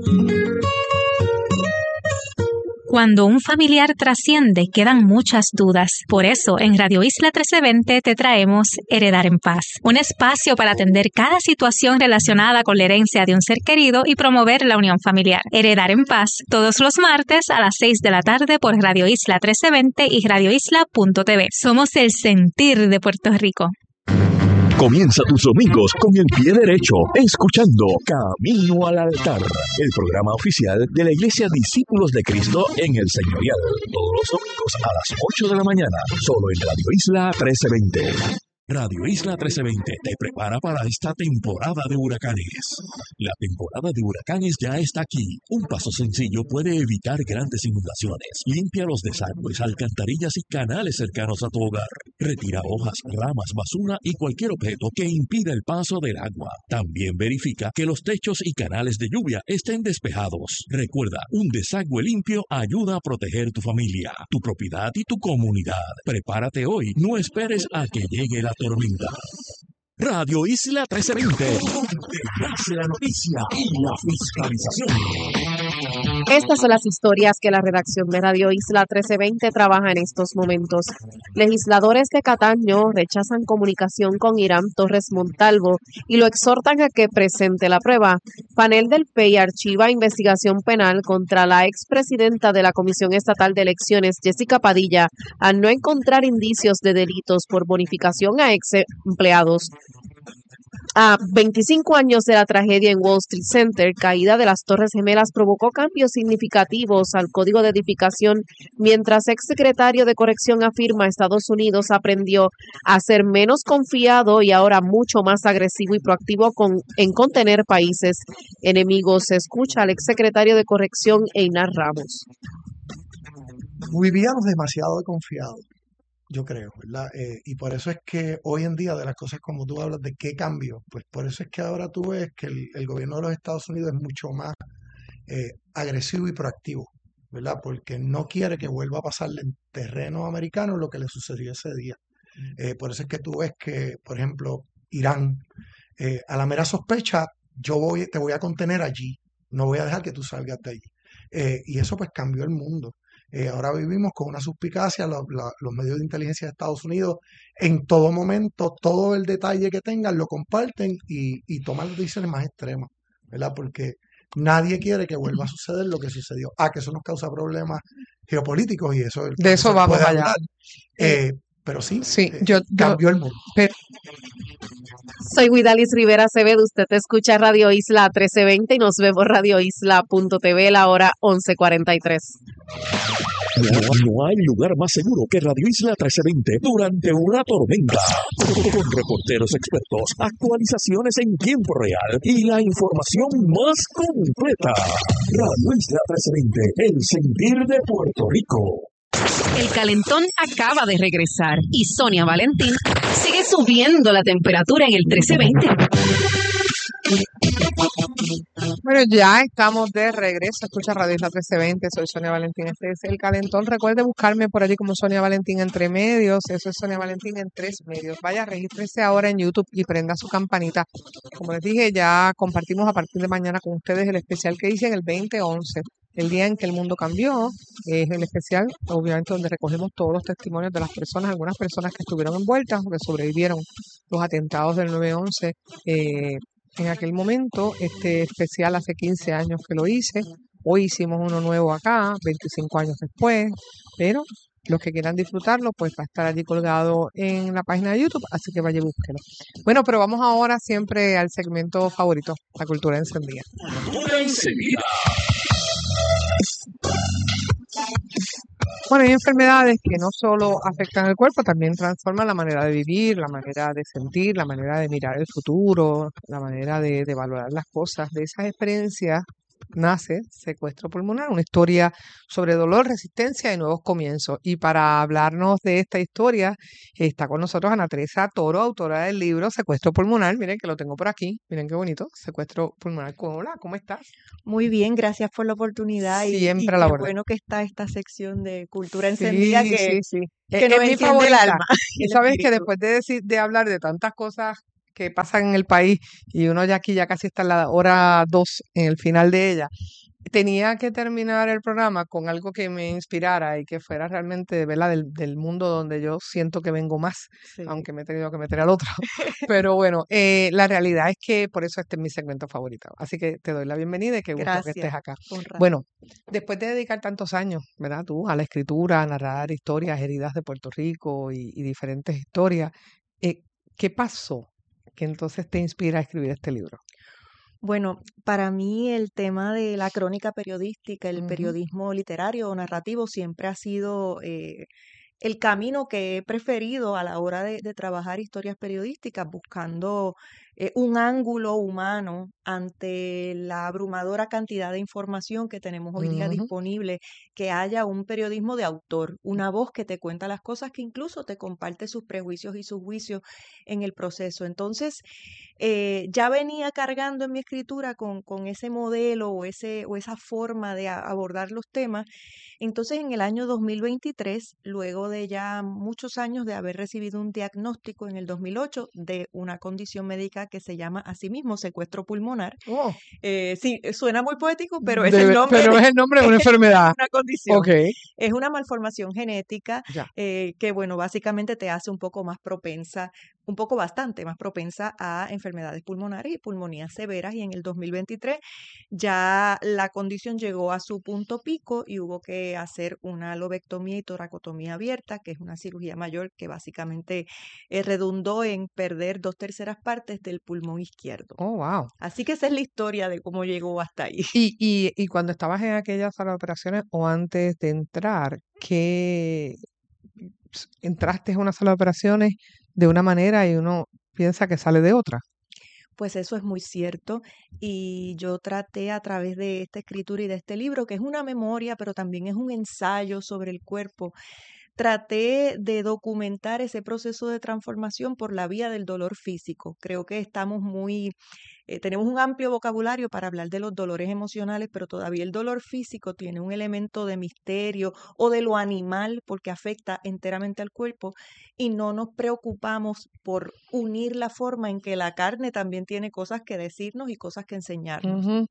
Speaker 16: Cuando un familiar trasciende, quedan muchas dudas. Por eso, en Radio Isla 1320 te traemos Heredar en Paz, un espacio para atender cada situación relacionada con la herencia de un ser querido y promover la unión familiar. Heredar en Paz, todos los martes a las 6 de la tarde por Radio Isla 1320 y radioisla.tv. Somos el sentir de Puerto Rico.
Speaker 1: Comienza tus domingos con el pie derecho, escuchando Camino al Altar, el programa oficial de la Iglesia Discípulos de Cristo en el Señorial. Todos los domingos a las 8 de la mañana, solo en Radio Isla 1320. Radio Isla 1320 te prepara para esta temporada de huracanes. La temporada de huracanes ya está aquí. Un paso sencillo puede evitar grandes inundaciones. Limpia los desagües, alcantarillas y canales cercanos a tu hogar. Retira hojas, ramas, basura y cualquier objeto que impida el paso del agua. También verifica que los techos y canales de lluvia estén despejados. Recuerda, un desagüe limpio ayuda a proteger tu familia, tu propiedad y tu comunidad. Prepárate hoy. No esperes a que llegue la tormenta. Radio Isla 1320, donde nace la noticia y la fiscalización.
Speaker 17: Estas son las historias que la redacción de Radio Isla 1320 trabaja en estos momentos. Legisladores de Cataño rechazan comunicación con Irán Torres Montalvo y lo exhortan a que presente la prueba. Panel del PEI archiva investigación penal contra la expresidenta de la Comisión Estatal de Elecciones, Jessica Padilla, al no encontrar indicios de delitos por bonificación a ex empleados. A 25 años de la tragedia en Wall Street Center, caída de las Torres Gemelas provocó cambios significativos al código de edificación, mientras exsecretario de Corrección afirma Estados Unidos aprendió a ser menos confiado y ahora mucho más agresivo y proactivo en contener países enemigos. Se escucha al exsecretario de Corrección, Einar Ramos.
Speaker 18: Vivíamos demasiado confiados, yo creo, ¿verdad? Y por eso es que hoy en día, de las cosas como tú hablas, de qué cambio, pues por eso es que ahora tú ves que el gobierno de los Estados Unidos es mucho más agresivo y proactivo, ¿verdad? Porque no quiere que vuelva a pasarle en terreno americano lo que le sucedió ese día. Por eso es que tú ves que, por ejemplo, Irán, a la mera sospecha, te voy a contener allí, no voy a dejar que tú salgas de allí. Y eso pues cambió el mundo. Ahora vivimos con una suspicacia, los medios de inteligencia de Estados Unidos en todo momento, todo el detalle que tengan lo comparten y toman las decisiones más extremas, ¿verdad? Porque nadie quiere que vuelva a suceder lo que sucedió. Que eso nos causa problemas geopolíticos y eso
Speaker 3: de eso vamos allá.
Speaker 18: Pero sí,
Speaker 3: cambió
Speaker 18: el mundo.
Speaker 17: Soy Guidalis Rivera Acevedo, usted escucha Radio Isla 1320 y nos vemos radioisla.tv, la hora 11:43.
Speaker 1: No hay lugar más seguro que Radio Isla 1320 durante una tormenta. Con reporteros expertos, actualizaciones en tiempo real y la información más completa. Radio Isla 1320, el sentir de Puerto Rico.
Speaker 4: El calentón acaba de regresar y Sonia Valentín sigue subiendo la temperatura en el 1320.
Speaker 3: Bueno, ya estamos de regreso. Escucha Radio Isla 1320. Soy Sonia Valentín. Este es el calentón. Recuerde buscarme por allí como Sonia Valentín entre medios. Eso es Sonia Valentín en 3 medios. Vaya, regístrese ahora en YouTube y prenda su campanita. Como les dije, ya compartimos a partir de mañana con ustedes el especial que hice en el 2011. El día en que el mundo cambió, es el especial, obviamente, donde recogemos todos los testimonios de las personas, algunas personas que estuvieron envueltas o que sobrevivieron los atentados del 9/11. En aquel momento, este especial hace 15 años que lo hice. Hoy hicimos uno nuevo acá, 25 años después, pero los que quieran disfrutarlo, pues va a estar allí colgado en la página de YouTube, así que vaya y búsquelo. Bueno, pero vamos ahora siempre al segmento favorito, la cultura encendida. Bueno, hay enfermedades que no solo afectan el cuerpo, también transforman la manera de vivir, la manera de sentir, la manera de mirar el futuro, la manera de valorar las cosas. De esas experiencias nace Secuestro Pulmonar, una historia sobre dolor, resistencia y nuevos comienzos. Y para hablarnos de esta historia está con nosotros Ana Teresa Toro, autora del libro Secuestro Pulmonar. Miren que lo tengo por aquí, miren qué bonito, Secuestro Pulmonar. Hola, ¿cómo estás?
Speaker 19: Muy bien, gracias por la oportunidad y
Speaker 3: Siempre a la
Speaker 19: qué
Speaker 3: orden.
Speaker 19: bueno que está esta sección de cultura
Speaker 3: Sí,
Speaker 19: encendida
Speaker 3: sí.
Speaker 19: que
Speaker 3: Es
Speaker 19: nos
Speaker 3: mi
Speaker 19: enciende el
Speaker 3: favorita.
Speaker 19: alma y
Speaker 3: Y
Speaker 19: el
Speaker 3: sabes que
Speaker 19: espíritu.
Speaker 3: después de hablar de tantas cosas que pasan en el país y uno ya aquí ya casi está en la hora 2 en el final de ella, tenía que terminar el programa con algo que me inspirara y que fuera realmente, ¿verdad?, del mundo donde yo siento que vengo más,
Speaker 19: Sí.
Speaker 3: aunque me he tenido que meter al otro. Pero bueno, la realidad es que por eso este es mi segmento favorito. Así que te doy la bienvenida y qué gusto que estés
Speaker 19: Gracias,
Speaker 3: acá.
Speaker 19: honrada.
Speaker 3: Bueno, después de dedicar tantos años, ¿verdad?, tú a la escritura, a narrar historias heridas de Puerto Rico y diferentes historias, ¿qué pasó que entonces te inspira a escribir este libro?
Speaker 19: Bueno, para mí el tema de la crónica periodística, el
Speaker 3: Ujú.
Speaker 19: periodismo literario o narrativo siempre ha sido el camino que he preferido a la hora de trabajar historias periodísticas, buscando un ángulo humano ante la abrumadora cantidad de información que tenemos hoy día
Speaker 3: Ujú.
Speaker 19: disponible, que haya un periodismo de autor, una voz que te cuenta las cosas, que incluso te comparte sus prejuicios y sus juicios en el proceso. Entonces, ya venía cargando en mi escritura con ese modelo o esa forma de abordar los temas. Entonces, en el año 2023, luego de ya muchos años de haber recibido un diagnóstico en el 2008 de una condición médica que se llama asimismo secuestro pulmonar.
Speaker 3: Oh,
Speaker 19: Sí, suena muy poético, pero es el nombre
Speaker 3: pero es el nombre de una enfermedad.
Speaker 19: una condición.
Speaker 3: Ok,
Speaker 19: Es una malformación genética
Speaker 3: ya.
Speaker 19: que, bueno, básicamente te hace un poco más propensa, bastante más propensa a enfermedades pulmonares y pulmonías severas. Y en el 2023 ya la condición llegó a su punto pico y hubo que hacer una lobectomía y toracotomía abierta, que es una cirugía mayor que básicamente redundó en perder 2/3 partes del pulmón izquierdo.
Speaker 3: Oh, wow.
Speaker 19: Así que esa es la historia de cómo llegó hasta ahí.
Speaker 3: Y cuando estabas en aquella sala de operaciones o antes de entrar, ¿qué entraste en una sala de operaciones de una manera y uno piensa que sale de otra?
Speaker 19: Pues eso es muy cierto y yo traté a través de esta escritura y de este libro, que es una memoria, pero también es un ensayo sobre el cuerpo, traté de documentar ese proceso de transformación por la vía del dolor físico. Creo que estamos tenemos un amplio vocabulario para hablar de los dolores emocionales, pero todavía el dolor físico tiene un elemento de misterio o de lo animal porque afecta enteramente al cuerpo y no nos preocupamos por unir la forma en que la carne también tiene cosas que decirnos y cosas que enseñarnos.
Speaker 3: Ujú.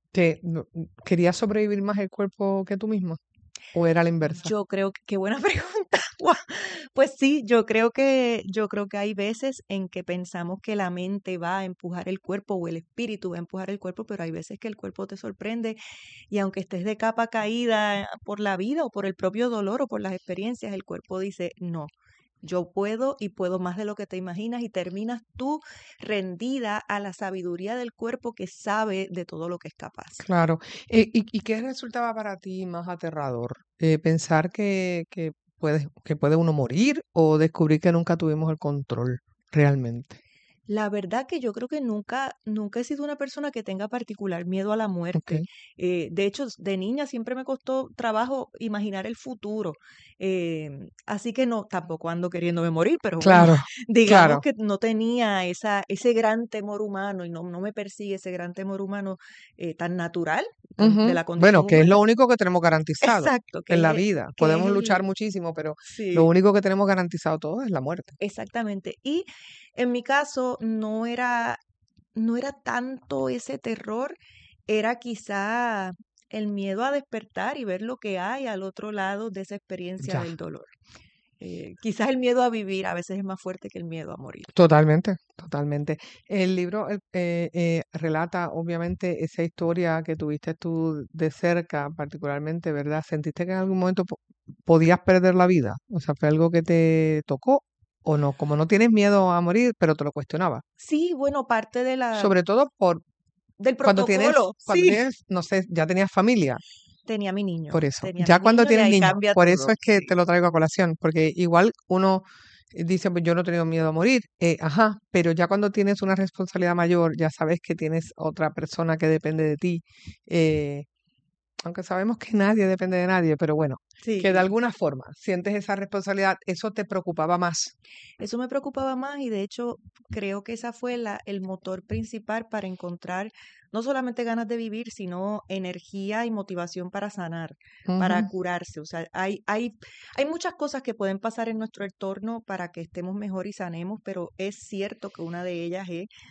Speaker 3: ¿Querías sobrevivir más el cuerpo que tú misma? ¿O era la inversa?
Speaker 19: Yo creo que, qué buena pregunta. Guau. Pues sí, yo creo que hay veces en que pensamos que la mente va a empujar el cuerpo o el espíritu va a empujar el cuerpo, pero hay veces que el cuerpo te sorprende y aunque estés de capa caída por la vida o por el propio dolor o por las experiencias, el cuerpo dice, no, yo puedo y puedo más de lo que te imaginas y terminas tú rendida a la sabiduría del cuerpo que sabe de todo lo que es capaz.
Speaker 3: Claro. ¿Y qué resultaba para ti más aterrador? ¿Pensar que puede uno morir o descubrir que nunca tuvimos el control realmente?
Speaker 19: La verdad que yo creo que nunca he sido una persona que tenga particular miedo a la
Speaker 3: Ok,
Speaker 19: muerte. De hecho, de niña siempre me costó trabajo imaginar el futuro. Así que no, tampoco ando queriéndome morir, pero bueno,
Speaker 3: claro,
Speaker 19: digamos
Speaker 3: claro.
Speaker 19: que no tenía ese gran temor humano y no me persigue ese gran temor humano tan natural de
Speaker 3: Ujú.
Speaker 19: la
Speaker 3: Bueno,
Speaker 19: condición
Speaker 3: que es lo
Speaker 19: humana.
Speaker 3: único que tenemos garantizado
Speaker 19: Exacto,
Speaker 3: en la
Speaker 19: que
Speaker 3: vida.
Speaker 19: que es
Speaker 3: Podemos luchar
Speaker 19: el...
Speaker 3: muchísimo, pero lo
Speaker 19: Sí.
Speaker 3: único que tenemos garantizado todo es la muerte.
Speaker 19: Exactamente. Y en mi caso no era tanto ese terror, era quizá el miedo a despertar y ver lo que hay al otro lado de esa experiencia
Speaker 3: Ya,
Speaker 19: del dolor. Quizás el miedo a vivir a veces es más fuerte que el miedo a morir.
Speaker 3: totalmente, totalmente. El libro relata obviamente esa historia que tuviste tú de cerca, particularmente, ¿verdad? ¿Sentiste que en algún momento podías perder la vida? O sea, ¿fue algo que te tocó o no? Como no tienes miedo a morir, pero te lo cuestionaba.
Speaker 19: Sí, bueno, parte
Speaker 3: Sobre todo
Speaker 19: del
Speaker 3: cuando
Speaker 19: protocolo, sí.
Speaker 3: no sé, ya tenías familia.
Speaker 19: Tenía mi niño.
Speaker 3: Por eso,
Speaker 19: Tenía
Speaker 3: ya
Speaker 19: mi
Speaker 3: cuando
Speaker 19: niño y
Speaker 3: tienes
Speaker 19: ahí
Speaker 3: niños,
Speaker 19: cambia
Speaker 3: por eso
Speaker 19: todo.
Speaker 3: es que
Speaker 19: Sí.
Speaker 3: te lo traigo a colación, porque igual uno dice, pues yo no he tenido miedo a morir, ajá, pero ya cuando tienes una responsabilidad mayor, ya sabes que tienes otra persona que depende de ti, eh, aunque sabemos que nadie depende de nadie, pero bueno, que de
Speaker 19: Sí.
Speaker 3: alguna forma sientes esa responsabilidad, eso te preocupaba más.
Speaker 19: Eso me preocupaba más y de hecho creo que esa fue el motor principal para encontrar no solamente ganas de vivir, sino energía y motivación para sanar, para
Speaker 3: Ujú.
Speaker 19: curarse. O sea, hay muchas cosas que pueden pasar en nuestro entorno para que estemos mejor y sanemos, pero es cierto que una de ellas es